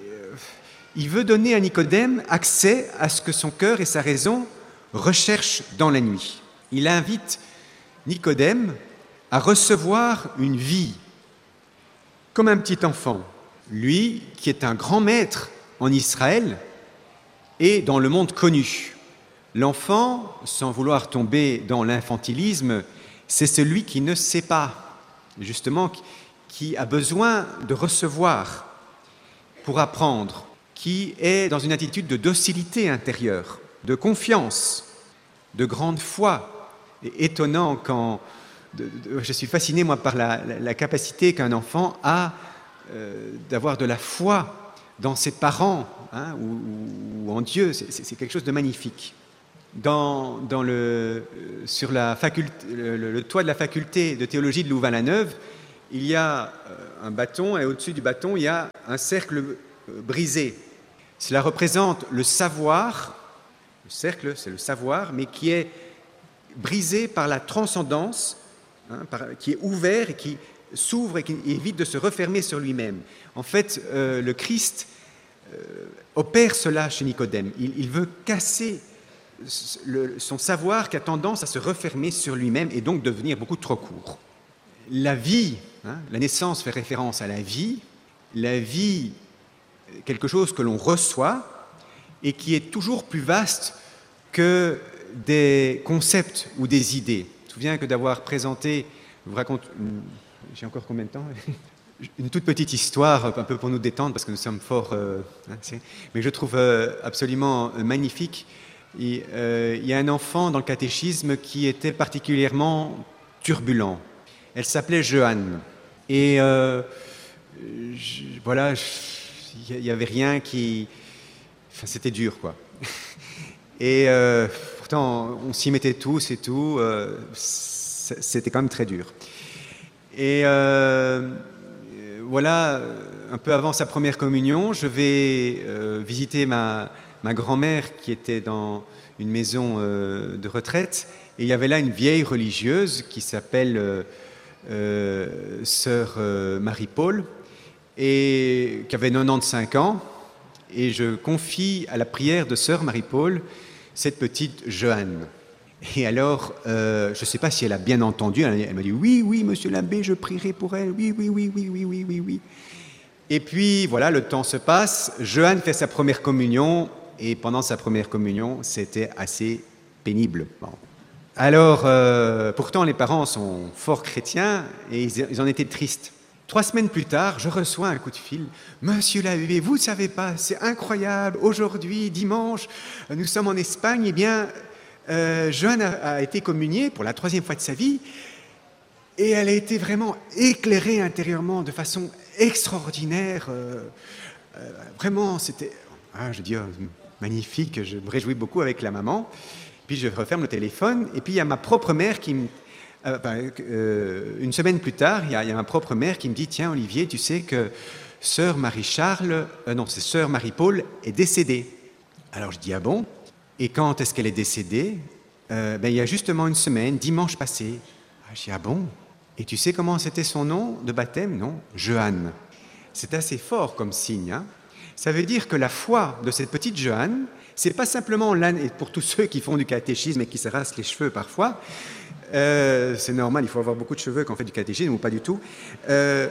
il veut donner à Nicodème accès à ce que son cœur et sa raison recherchent dans la nuit. Il invite Nicodème à recevoir une vie comme un petit enfant, lui qui est un grand maître en Israël et dans le monde connu. L'enfant, sans vouloir tomber dans l'infantilisme, c'est celui qui ne sait pas, justement, qui a besoin de recevoir pour apprendre, qui est dans une attitude de docilité intérieure, de confiance, de grande foi. Et étonnant quand de, de, je suis fasciné, moi, par la, la, la capacité qu'un enfant a euh, d'avoir de la foi dans ses parents, hein, ou, ou en Dieu. C'est, c'est quelque chose de magnifique. Dans, dans le, euh, sur la faculté, le, le, le toit de la faculté de théologie de Louvain-la-Neuve, il y a un bâton, et au-dessus du bâton, il y a un cercle brisé. Cela représente le savoir, le cercle, c'est le savoir, mais qui est brisé par la transcendance, hein, par, qui est ouvert et qui s'ouvre et qui évite de se refermer sur lui-même. En fait, euh, le Christ euh, opère cela chez Nicodème. Il, il veut casser le, son savoir qui a tendance à se refermer sur lui-même et donc devenir beaucoup trop court. La vie, hein, la naissance fait référence à la vie, la vie, quelque chose que l'on reçoit et qui est toujours plus vaste que des concepts ou des idées. Je me souviens que d'avoir présenté, je vous raconte, j'ai encore combien de temps ? Une toute petite histoire, un peu pour nous détendre, parce que nous sommes fort, euh, hein, mais je trouve euh, absolument magnifique. Et, euh, il y a un enfant dans le catéchisme qui était particulièrement turbulent. Elle s'appelait Jeanne. Et euh, je, voilà, il n'y avait rien qui... Enfin, c'était dur, quoi. Et euh, pourtant, on s'y mettait tous et tout. Euh, c'était quand même très dur. Et euh, voilà, un peu avant sa première communion, je vais euh, visiter ma, ma grand-mère qui était dans une maison euh, de retraite. Et il y avait là une vieille religieuse qui s'appelle euh, euh, sœur euh, Marie-Paul et qui avait quatre-vingt-quinze ans. Et je confie à la prière de sœur Marie-Paul cette petite Jeanne. Et alors, euh, je ne sais pas si elle a bien entendu, elle, elle m'a dit « Oui, oui, monsieur l'abbé, je prierai pour elle, oui, oui, oui, oui, oui, oui, oui, oui. » Et puis, voilà, le temps se passe, Jeanne fait sa première communion, et pendant sa première communion, c'était assez pénible. Bon. Alors, euh, pourtant, les parents sont fort chrétiens, et ils, ils en étaient tristes. Trois semaines plus tard, je reçois un coup de fil. « Monsieur l'abbé, vous ne savez pas, c'est incroyable, aujourd'hui, dimanche, nous sommes en Espagne, eh bien... » Euh, Jeanne a, a été communiée pour la troisième fois de sa vie et elle a été vraiment éclairée intérieurement de façon extraordinaire. Euh, euh, vraiment, c'était ah, je dis, oh, magnifique, je me réjouis beaucoup avec la maman. Puis je referme le téléphone et puis il y a ma propre mère qui me... Euh, ben, euh, une semaine plus tard, il y, a, il y a ma propre mère qui me dit « Tiens, Olivier, tu sais que sœur Marie-Charles, euh, non, c'est sœur Marie-Paul est décédée. » Alors je dis « Ah bon ?» Et quand est-ce qu'elle est décédée ? euh, ben, il y a justement une semaine, dimanche passé. Ah, je dis, ah bon ? Et tu sais comment c'était son nom de baptême ? Non, Jeanne. C'est assez fort comme signe. Hein ? Ça veut dire que la foi de cette petite Jeanne, c'est pas simplement l'âne, et pour tous ceux qui font du catéchisme et qui se rassent les cheveux parfois, euh, c'est normal, il faut avoir beaucoup de cheveux quand on fait du catéchisme ou pas du tout. Euh,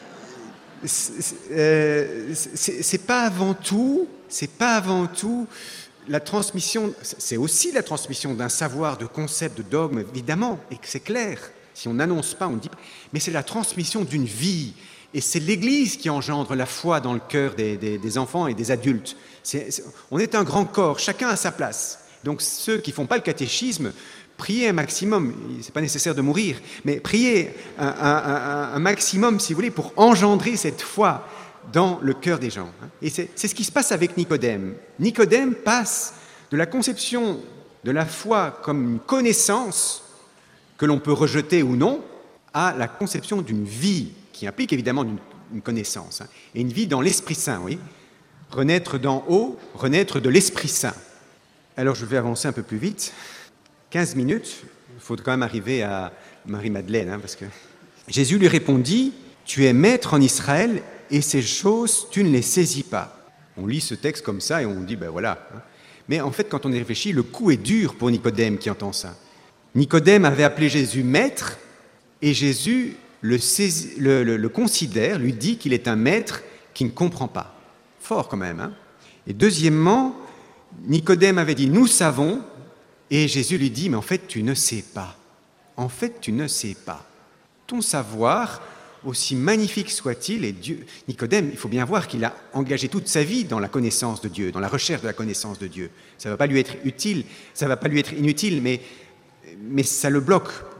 c'est, euh, c'est, c'est pas avant tout, c'est pas avant tout la transmission, c'est aussi la transmission d'un savoir, de concepts, de dogmes, évidemment, et que c'est clair. Si on n'annonce pas, on dit pas. Mais c'est la transmission d'une vie. Et c'est l'Église qui engendre la foi dans le cœur des, des, des enfants et des adultes. C'est, c'est, on est un grand corps, chacun à sa place. Donc ceux qui ne font pas le catéchisme, priez un maximum. Ce n'est pas nécessaire de mourir, mais priez un, un, un, un maximum, si vous voulez, pour engendrer cette foi dans le cœur des gens. Et c'est, c'est ce qui se passe avec Nicodème. Nicodème passe de la conception de la foi comme une connaissance que l'on peut rejeter ou non, à la conception d'une vie qui implique évidemment une, une connaissance, hein, et une vie dans l'Esprit Saint, oui. Renaître d'en haut, renaître de l'Esprit Saint. Alors je vais avancer un peu plus vite. quinze minutes, il faut quand même arriver à Marie-Madeleine, hein, parce que... Jésus lui répondit, « Tu es maître en Israël, et ces choses, tu ne les saisis pas. » On lit ce texte comme ça et on dit, ben voilà. Mais en fait, quand on y réfléchit, le coup est dur pour Nicodème qui entend ça. Nicodème avait appelé Jésus maître et Jésus le, saisit, le, le, le considère, lui dit qu'il est un maître qui ne comprend pas. Fort quand même. Hein. Et deuxièmement, Nicodème avait dit, nous savons, et Jésus lui dit, mais en fait, tu ne sais pas. En fait, tu ne sais pas. Ton savoir... aussi magnifique soit-il, et Dieu, Nicodème, il faut bien voir qu'il a engagé toute sa vie dans la connaissance de Dieu, dans la recherche de la connaissance de Dieu. Ça ne va pas lui être utile, ça ne va pas lui être inutile, mais, mais ça le bloque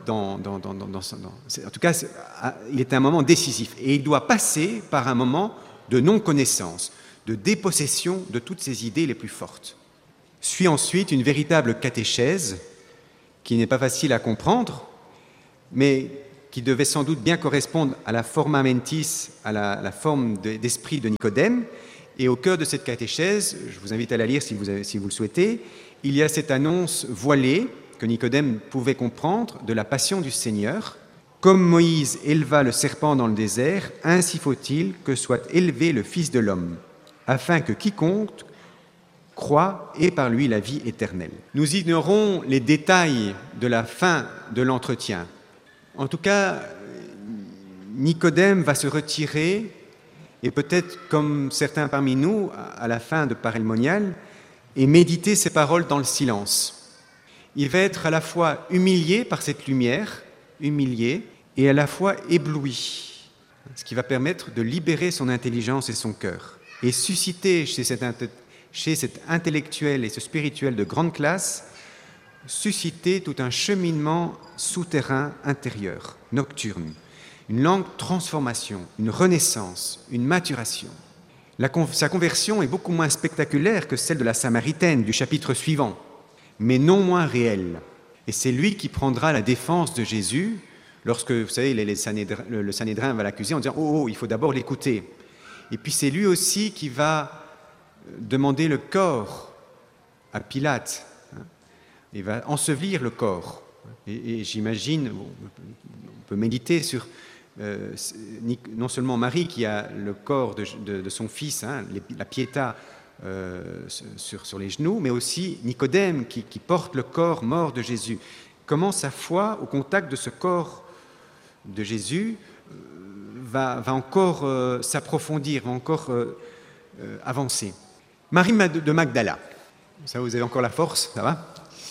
dans, dans, dans, dans, dans, dans en tout cas, il est un moment décisif. Et il doit passer par un moment de non-connaissance, de dépossession de toutes ses idées les plus fortes. Suit ensuite une véritable catéchèse qui n'est pas facile à comprendre, mais qui devait sans doute bien correspondre à la forma mentis, à la, à la forme de, d'esprit de Nicodème. Et au cœur de cette catéchèse, je vous invite à la lire si vous, avez, si vous le souhaitez, il y a cette annonce voilée que Nicodème pouvait comprendre de la passion du Seigneur. Comme Moïse éleva le serpent dans le désert, ainsi faut-il que soit élevé le Fils de l'homme, afin que quiconque croit ait par lui la vie éternelle. Nous ignorons les détails de la fin de l'entretien. En tout cas, Nicodème va se retirer et peut-être, comme certains parmi nous, à la fin de Parelmonial, et méditer ces paroles dans le silence. Il va être à la fois humilié par cette lumière, humilié, et à la fois ébloui, ce qui va permettre de libérer son intelligence et son cœur, et susciter chez cet, int- chez cet intellectuel et ce spirituel de grande classe, susciter tout un cheminement souterrain intérieur, nocturne, une longue transformation, une renaissance, une maturation. La con- sa conversion est beaucoup moins spectaculaire que celle de la Samaritaine du chapitre suivant, mais non moins réelle. Et c'est lui qui prendra la défense de Jésus lorsque, vous savez, les, les Sanhédrin, le, le Sanhédrin va l'accuser en disant « Oh, oh, il faut d'abord l'écouter ». Et puis c'est lui aussi qui va demander le corps à Pilate. Il va ensevelir le corps. Et, et j'imagine, on peut méditer sur euh, non seulement Marie qui a le corps de, de, de son fils, hein, les, la pietà euh, sur, sur les genoux, mais aussi Nicodème qui, qui porte le corps mort de Jésus. Comment sa foi, au contact de ce corps de Jésus, euh, va, va encore euh, s'approfondir, va encore euh, euh, avancer. Marie de Magdala, ça vous avez encore la force, ça va ?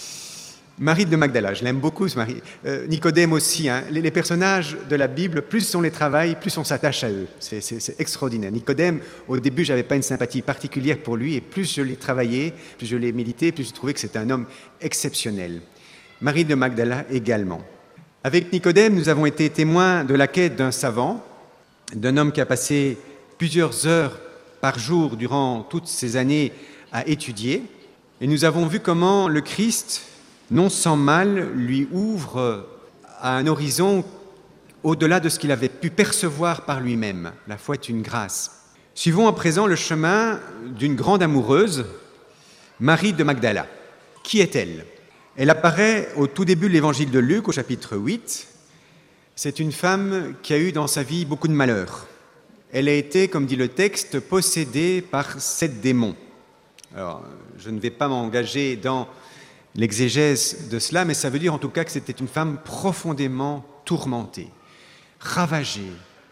Marie de Magdala, je l'aime beaucoup ce Marie. Euh, Nicodème aussi, hein. les, les personnages de la Bible, plus on les travaille, plus on s'attache à eux. C'est, c'est, c'est extraordinaire. Nicodème, au début, je n'avais pas une sympathie particulière pour lui, et plus je l'ai travaillé, plus je l'ai médité, plus j'ai trouvé que c'était un homme exceptionnel. Marie de Magdala également. Avec Nicodème, nous avons été témoins de la quête d'un savant, d'un homme qui a passé plusieurs heures par jour durant toutes ces années à étudier, et nous avons vu comment le Christ, non sans mal, lui ouvre à un horizon au-delà de ce qu'il avait pu percevoir par lui-même. La foi est une grâce. Suivons à présent le chemin d'une grande amoureuse, Marie de Magdala. Qui est-elle ? Elle apparaît au tout début de l'évangile de Luc, au chapitre huit. C'est une femme qui a eu dans sa vie beaucoup de malheurs. Elle a été, comme dit le texte, possédée par sept démons. Alors, je ne vais pas m'engager dans l'exégèse de cela, mais ça veut dire en tout cas que c'était une femme profondément tourmentée, ravagée,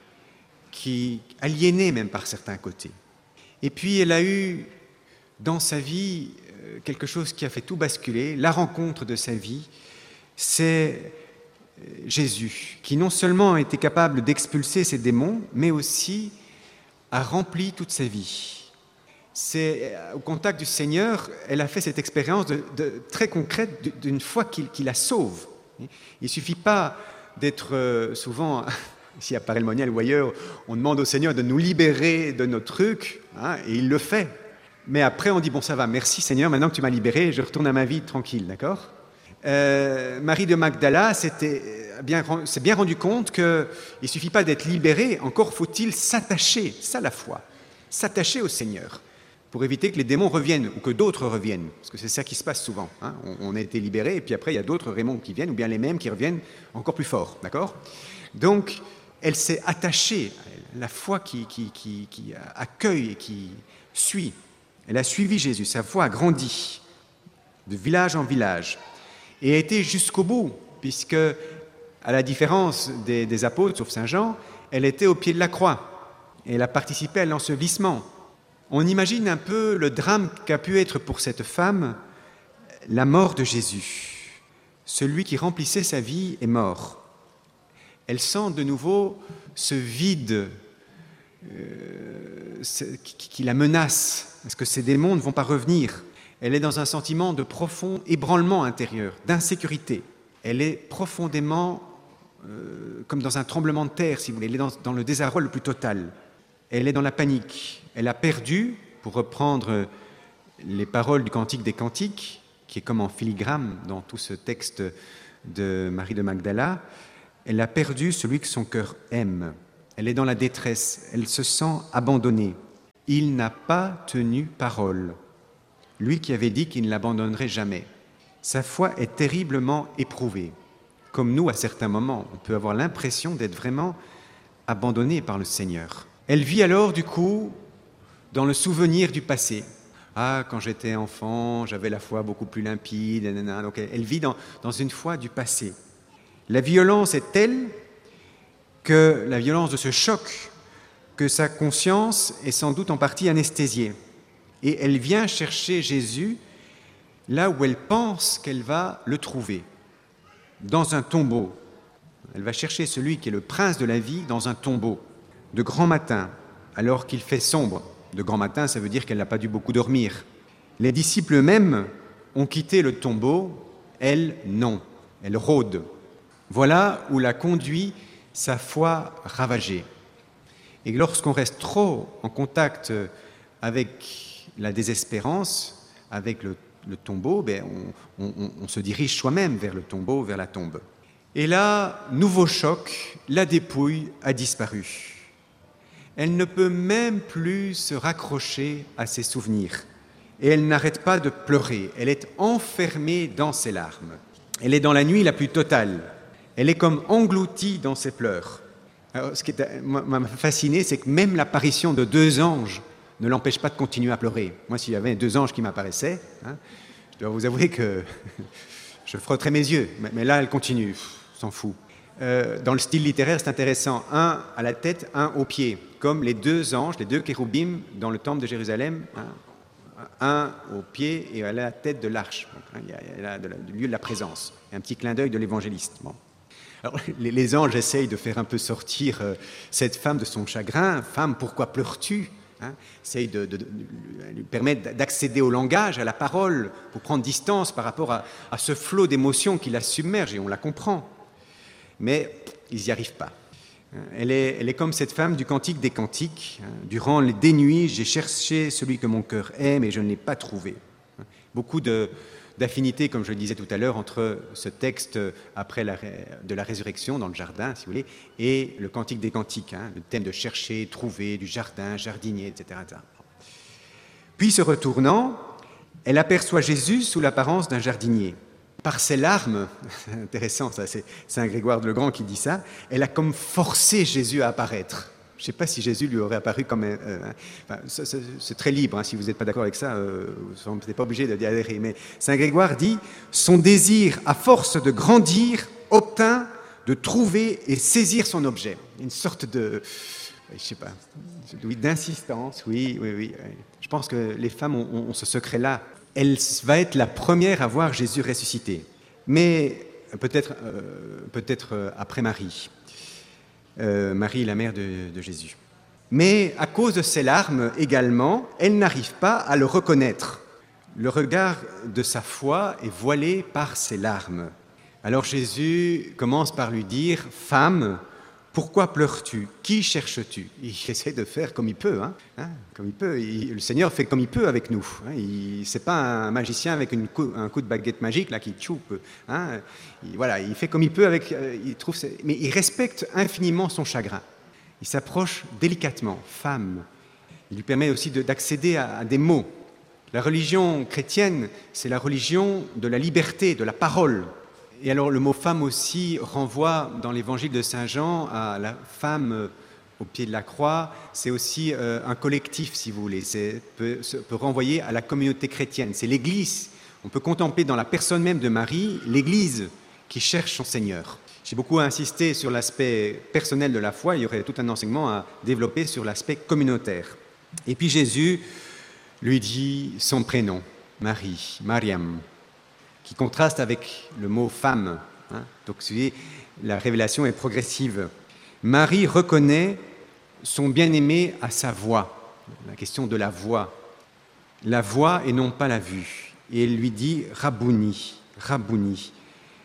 qui aliénée même par certains côtés. Et puis elle a eu dans sa vie quelque chose qui a fait tout basculer, la rencontre de sa vie, c'est Jésus, qui non seulement a été capable d'expulser ces démons, mais aussi a rempli toute sa vie. C'est au contact du Seigneur, elle a fait cette expérience de, de, très concrète d'une foi qui, qui la sauve. Il ne suffit pas d'être euh, souvent, ici à Parelmonial ou ailleurs, on demande au Seigneur de nous libérer de nos trucs, hein, et il le fait. Mais après, on dit, bon, ça va, merci Seigneur, maintenant que tu m'as libéré, je retourne à ma vie tranquille, d'accord ? euh, Marie de Magdala s'était bien, s'est bien rendu compte qu'il ne suffit pas d'être libéré, encore faut-il s'attacher, c'est ça la foi, s'attacher au Seigneur, pour éviter que les démons reviennent ou que d'autres reviennent, parce que c'est ça qui se passe souvent. Hein. On, on a été libérés et puis après il y a d'autres démons qui viennent, ou bien les mêmes qui reviennent encore plus fort, d'accord ? Donc, elle s'est attachée, la foi qui, qui, qui, qui accueille et qui suit. Elle a suivi Jésus, sa foi a grandi de village en village et a été jusqu'au bout, puisque, à la différence des, des apôtres, sauf Saint Jean, elle était au pied de la croix et elle a participé à l'ensevelissement. On imagine un peu le drame qu'a pu être pour cette femme la mort de Jésus. Celui qui remplissait sa vie est mort. Elle sent de nouveau ce vide euh, qui, qui la menace, parce que ces démons ne vont pas revenir. Elle est dans un sentiment de profond ébranlement intérieur, d'insécurité. elle est profondément euh, comme dans un tremblement de terre, si vous voulez. Elle est dans, dans le désarroi le plus total. Elle est dans la panique. Elle a perdu, pour reprendre les paroles du Cantique des Cantiques, qui est comme en filigrane dans tout ce texte de Marie de Magdala, elle a perdu celui que son cœur aime. Elle est dans la détresse, elle se sent abandonnée. Il n'a pas tenu parole, lui qui avait dit qu'il ne l'abandonnerait jamais. Sa foi est terriblement éprouvée. Comme nous, à certains moments, on peut avoir l'impression d'être vraiment abandonné par le Seigneur. Elle vit alors, du coup, dans le souvenir du passé. Ah, quand j'étais enfant, j'avais la foi beaucoup plus limpide. Nanana. Donc elle vit dans, dans une foi du passé. La violence est telle que la violence de ce choc, que sa conscience est sans doute en partie anesthésiée. Et elle vient chercher Jésus là où elle pense qu'elle va le trouver, dans un tombeau. Elle va chercher celui qui est le prince de la vie dans un tombeau, de grand matin, alors qu'il fait sombre. De grand matin, ça veut dire qu'elle n'a pas dû beaucoup dormir. Les disciples eux-mêmes ont quitté le tombeau, elle, non. Elle rôde. Voilà où la conduit sa foi ravagée. Et lorsqu'on reste trop en contact avec la désespérance, avec le, le tombeau, ben on, on, on se dirige soi-même vers le tombeau, vers la tombe. Et là, nouveau choc, la dépouille a disparu. Elle ne peut même plus se raccrocher à ses souvenirs. Et elle n'arrête pas de pleurer. Elle est enfermée dans ses larmes. Elle est dans la nuit la plus totale. Elle est comme engloutie dans ses pleurs. Alors, ce qui m'a fasciné, c'est que même l'apparition de deux anges ne l'empêche pas de continuer à pleurer. Moi, s'il y avait deux anges qui m'apparaissaient, hein, je dois vous avouer que je frotterais mes yeux. Mais là, elle continue. Pff, s'en fout. Euh, dans le style littéraire, c'est intéressant. Un à la tête, un aux pieds. Comme les deux anges, les deux kéroubim dans le temple de Jérusalem, hein, un au pied et à la tête de l'arche. Donc, hein, il y a, il y a de la, du lieu de la présence. Et un petit clin d'œil de l'évangéliste. Bon. Alors, les, les anges essayent de faire un peu sortir euh, cette femme de son chagrin. Femme, pourquoi pleures-tu? Hein, essayent de, de, de, de lui permettre d'accéder au langage, à la parole, pour prendre distance par rapport à, à ce flot d'émotions qui la submerge, et on la comprend. Mais ils n'y arrivent pas. Elle est, elle est comme cette femme du Cantique des Cantiques. Durant les des nuits, j'ai cherché celui que mon cœur aime et je ne l'ai pas trouvé. Beaucoup de, d'affinité, comme je le disais tout à l'heure, entre ce texte après la, de la résurrection dans le jardin, si vous voulez, et le Cantique des Cantiques, hein, le thème de chercher, trouver, du jardin, jardinier, et cetera, et cetera. Puis, se retournant, elle aperçoit Jésus sous l'apparence d'un jardinier. Par ses larmes, c'est intéressant, ça, c'est Saint Grégoire le Grand qui dit ça, elle a comme forcé Jésus à apparaître. Je ne sais pas si Jésus lui aurait apparu comme un... Euh, enfin, c'est, c'est, c'est très libre, hein, si vous n'êtes pas d'accord avec ça, euh, vous n'êtes pas obligé d'y adhérer. Mais Saint Grégoire dit « Son désir, à force de grandir, obtint de trouver et saisir son objet. » Une sorte de... Je ne sais pas, oui, d'insistance, oui, oui, oui. Je pense que les femmes ont, ont ce secret-là. Elle va être la première à voir Jésus ressuscité, mais peut-être, euh, peut-être après Marie, euh, Marie la mère de, de Jésus. Mais à cause de ses larmes également, elle n'arrive pas à le reconnaître. Le regard de sa foi est voilé par ses larmes. Alors Jésus commence par lui dire « Femme, pourquoi pleures-tu? Qui cherches-tu » Il essaie de faire comme il peut. Hein, hein, comme il peut. Il, le Seigneur fait comme il peut avec nous. Hein, ce n'est pas un magicien avec une coup, un coup de baguette magique là, qui tchoupe. Hein, il, voilà, il fait comme il peut, avec, euh, il trouve, mais il respecte infiniment son chagrin. Il s'approche délicatement. Femme. Il lui permet aussi de, d'accéder à, à des mots. La religion chrétienne, c'est la religion de la liberté, de la parole. Et alors le mot femme aussi renvoie dans l'évangile de Saint Jean à la femme au pied de la croix. C'est aussi euh, un collectif, si vous voulez. C'est peut, peut renvoyer à la communauté chrétienne. C'est l'Église. On peut contempler dans la personne même de Marie l'Église qui cherche son Seigneur. J'ai beaucoup insisté sur l'aspect personnel de la foi. Il y aurait tout un enseignement à développer sur l'aspect communautaire. Et puis Jésus lui dit son prénom, Marie, Mariam, qui contraste avec le mot « femme ». Hein. Donc, vous voyez, la révélation est progressive. Marie reconnaît son bien-aimé à sa voix, la question de la voix. La voix et non pas la vue. Et elle lui dit « Rabouni, Rabouni ».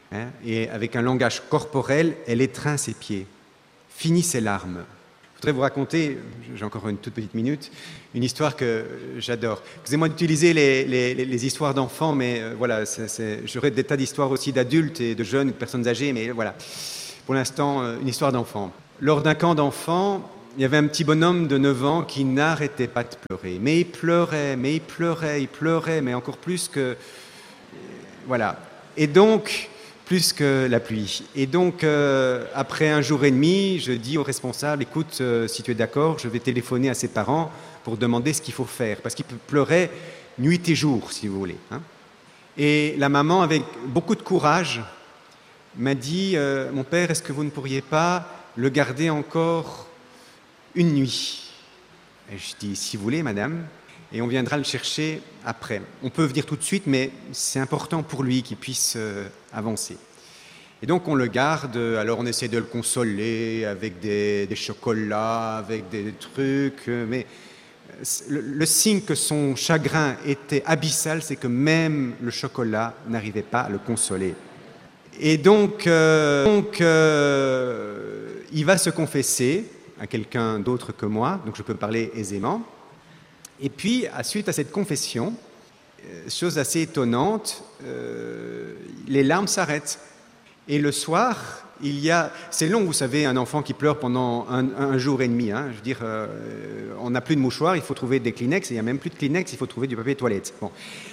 hein, et avec un langage corporel, elle étreint ses pieds. Finit ses larmes. Je voudrais vous raconter, j'ai encore une toute petite minute, une histoire que j'adore. Excusez-moi d'utiliser les, les, les histoires d'enfants, mais euh, voilà, c'est, c'est, j'aurais des tas d'histoires aussi d'adultes et de jeunes, de personnes âgées, mais voilà, pour l'instant, euh, une histoire d'enfants. Lors d'un camp d'enfants, il y avait un petit bonhomme de neuf ans qui n'arrêtait pas de pleurer. Mais il pleurait, mais il pleurait, il pleurait, mais encore plus que... Voilà. Et donc... plus que la pluie. Et donc, euh, après un jour et demi, je dis au responsable, écoute, euh, si tu es d'accord, je vais téléphoner à ses parents pour demander ce qu'il faut faire. Parce qu'il pleurait nuit et jour, si vous voulez. Hein. Et la maman, avec beaucoup de courage, m'a dit, euh, mon père, est-ce que vous ne pourriez pas le garder encore une nuit? Et je dis, si vous voulez, madame, et on viendra le chercher après. On peut venir tout de suite, mais c'est important pour lui qu'il puisse euh, avancer. Et donc on le garde, alors on essaie de le consoler avec des, des chocolats, avec des trucs, mais le, le signe que son chagrin était abyssal, c'est que même le chocolat n'arrivait pas à le consoler. Et donc, euh, donc euh, il va se confesser à quelqu'un d'autre que moi, donc je peux parler aisément. Et puis, à suite à cette confession, euh, chose assez étonnante, euh, les larmes s'arrêtent. Et le soir, il y a... C'est long, vous savez, un enfant qui pleure pendant un, un jour et demi. Hein. Je veux dire, euh, on n'a plus de mouchoirs, il faut trouver des Kleenex. Il n'y a même plus de Kleenex, il faut trouver du papier toilette. Bon.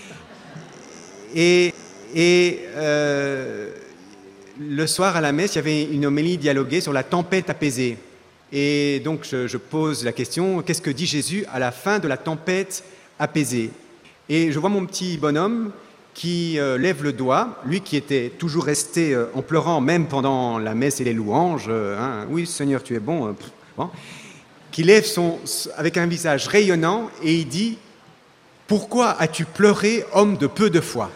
Et, et euh, le soir, à la messe, il y avait une homélie dialoguée sur la tempête apaisée. Et donc, je, je pose la question, qu'est-ce que dit Jésus à la fin de la tempête apaisée? Et je vois mon petit bonhomme qui euh, lève le doigt, lui qui était toujours resté euh, en pleurant, même pendant la messe et les louanges, euh, hein, oui, Seigneur, tu es bon, euh, pff, bon, qui lève son, avec un visage rayonnant et il dit, pourquoi as-tu pleuré, homme de peu de foi?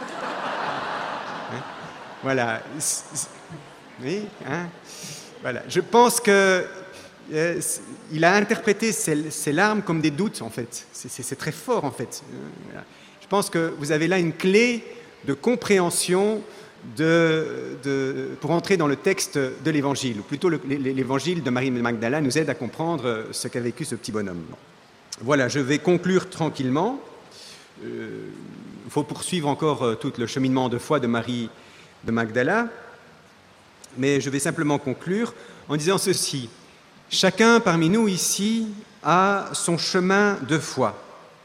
Hein, voilà. Oui, hein. Voilà. Je pense que euh, il a interprété ces, ces larmes comme des doutes, en fait. C'est, c'est, c'est très fort, en fait. Voilà. Je pense que vous avez là une clé de compréhension de, de, pour entrer dans le texte de l'Évangile, ou plutôt le, l'Évangile de Marie de Magdala nous aide à comprendre ce qu'a vécu ce petit bonhomme. Voilà, je vais conclure tranquillement. Il euh, faut poursuivre encore euh, tout le cheminement de foi de Marie de Magdala. Mais je vais simplement conclure en disant ceci. Chacun parmi nous ici a son chemin de foi.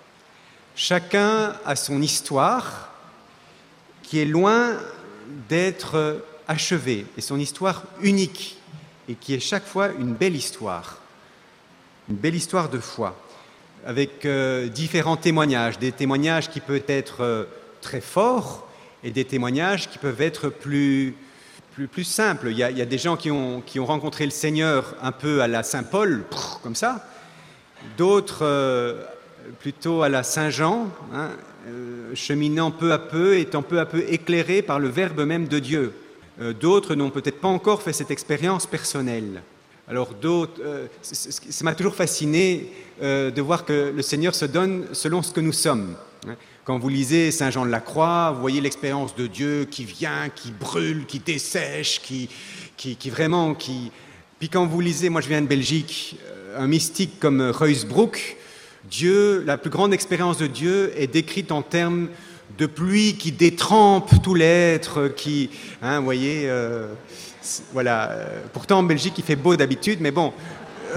Chacun a son histoire qui est loin d'être achevée, et son histoire unique, et qui est chaque fois une belle histoire, une belle histoire de foi, avec euh, différents témoignages, des témoignages qui peuvent être euh, très forts, et des témoignages qui peuvent être plus... Plus, plus simple. Il y, a, il y a des gens qui ont, qui ont rencontré le Seigneur un peu à la Saint-Paul, comme ça. D'autres euh, plutôt à la Saint-Jean, hein, euh, cheminant peu à peu, étant peu à peu éclairés par le Verbe même de Dieu. Euh, d'autres n'ont peut-être pas encore fait cette expérience personnelle. Alors d'autres, euh, ça m'a toujours fasciné euh, de voir que le Seigneur se donne selon ce que nous sommes. Quand vous lisez Saint Jean de la Croix, vous voyez l'expérience de Dieu qui vient, qui brûle, qui dessèche, qui, qui, qui vraiment... Qui... Puis quand vous lisez, moi je viens de Belgique, un mystique comme Ruysbroek, Dieu, la plus grande expérience de Dieu est décrite en termes de pluie qui détrempe tout l'être, qui... Hein, vous voyez, euh, voilà. Pourtant en Belgique il fait beau d'habitude, mais bon... Euh,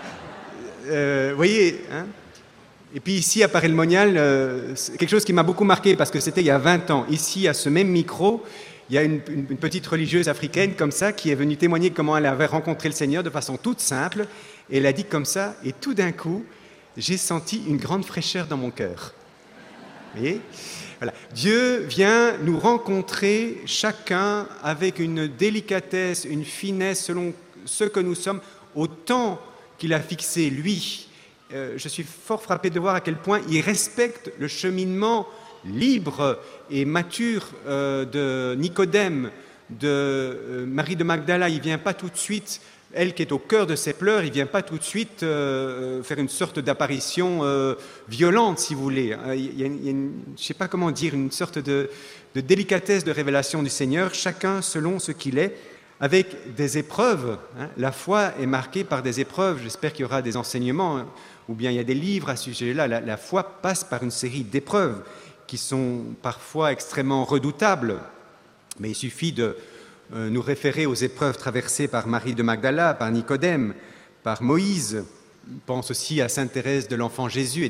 euh, vous voyez, hein. Et puis ici, à Paray-le-Monial, euh, c'est quelque chose qui m'a beaucoup marqué, parce que c'était il y a vingt ans. Ici, à ce même micro, il y a une, une, une petite religieuse africaine comme ça, qui est venue témoigner comment elle avait rencontré le Seigneur de façon toute simple. Et elle a dit comme ça, et tout d'un coup, j'ai senti une grande fraîcheur dans mon cœur. Vous voyez ? Voilà. Dieu vient nous rencontrer chacun avec une délicatesse, une finesse selon ce que nous sommes, au temps qu'il a fixé, lui. Euh, je suis fort frappé de voir à quel point il respecte le cheminement libre et mature euh, de Nicodème, de euh, Marie de Magdala. Il ne vient pas tout de suite elle qui est au cœur de ses pleurs, il ne vient pas tout de suite euh, faire une sorte d'apparition euh, violente, si vous voulez. Il y a, il y a une, je ne sais pas comment dire, une sorte de, de délicatesse de révélation du Seigneur, chacun selon ce qu'il est, avec des épreuves. Hein. La foi est marquée par des épreuves. J'espère qu'il y aura des enseignements, hein, ou bien il y a des livres à ce sujet-là. La, la foi passe par une série d'épreuves qui sont parfois extrêmement redoutables. Mais il suffit de euh, nous référer aux épreuves traversées par Marie de Magdala, par Nicodème, par Moïse. On pense aussi à Sainte Thérèse de l'Enfant Jésus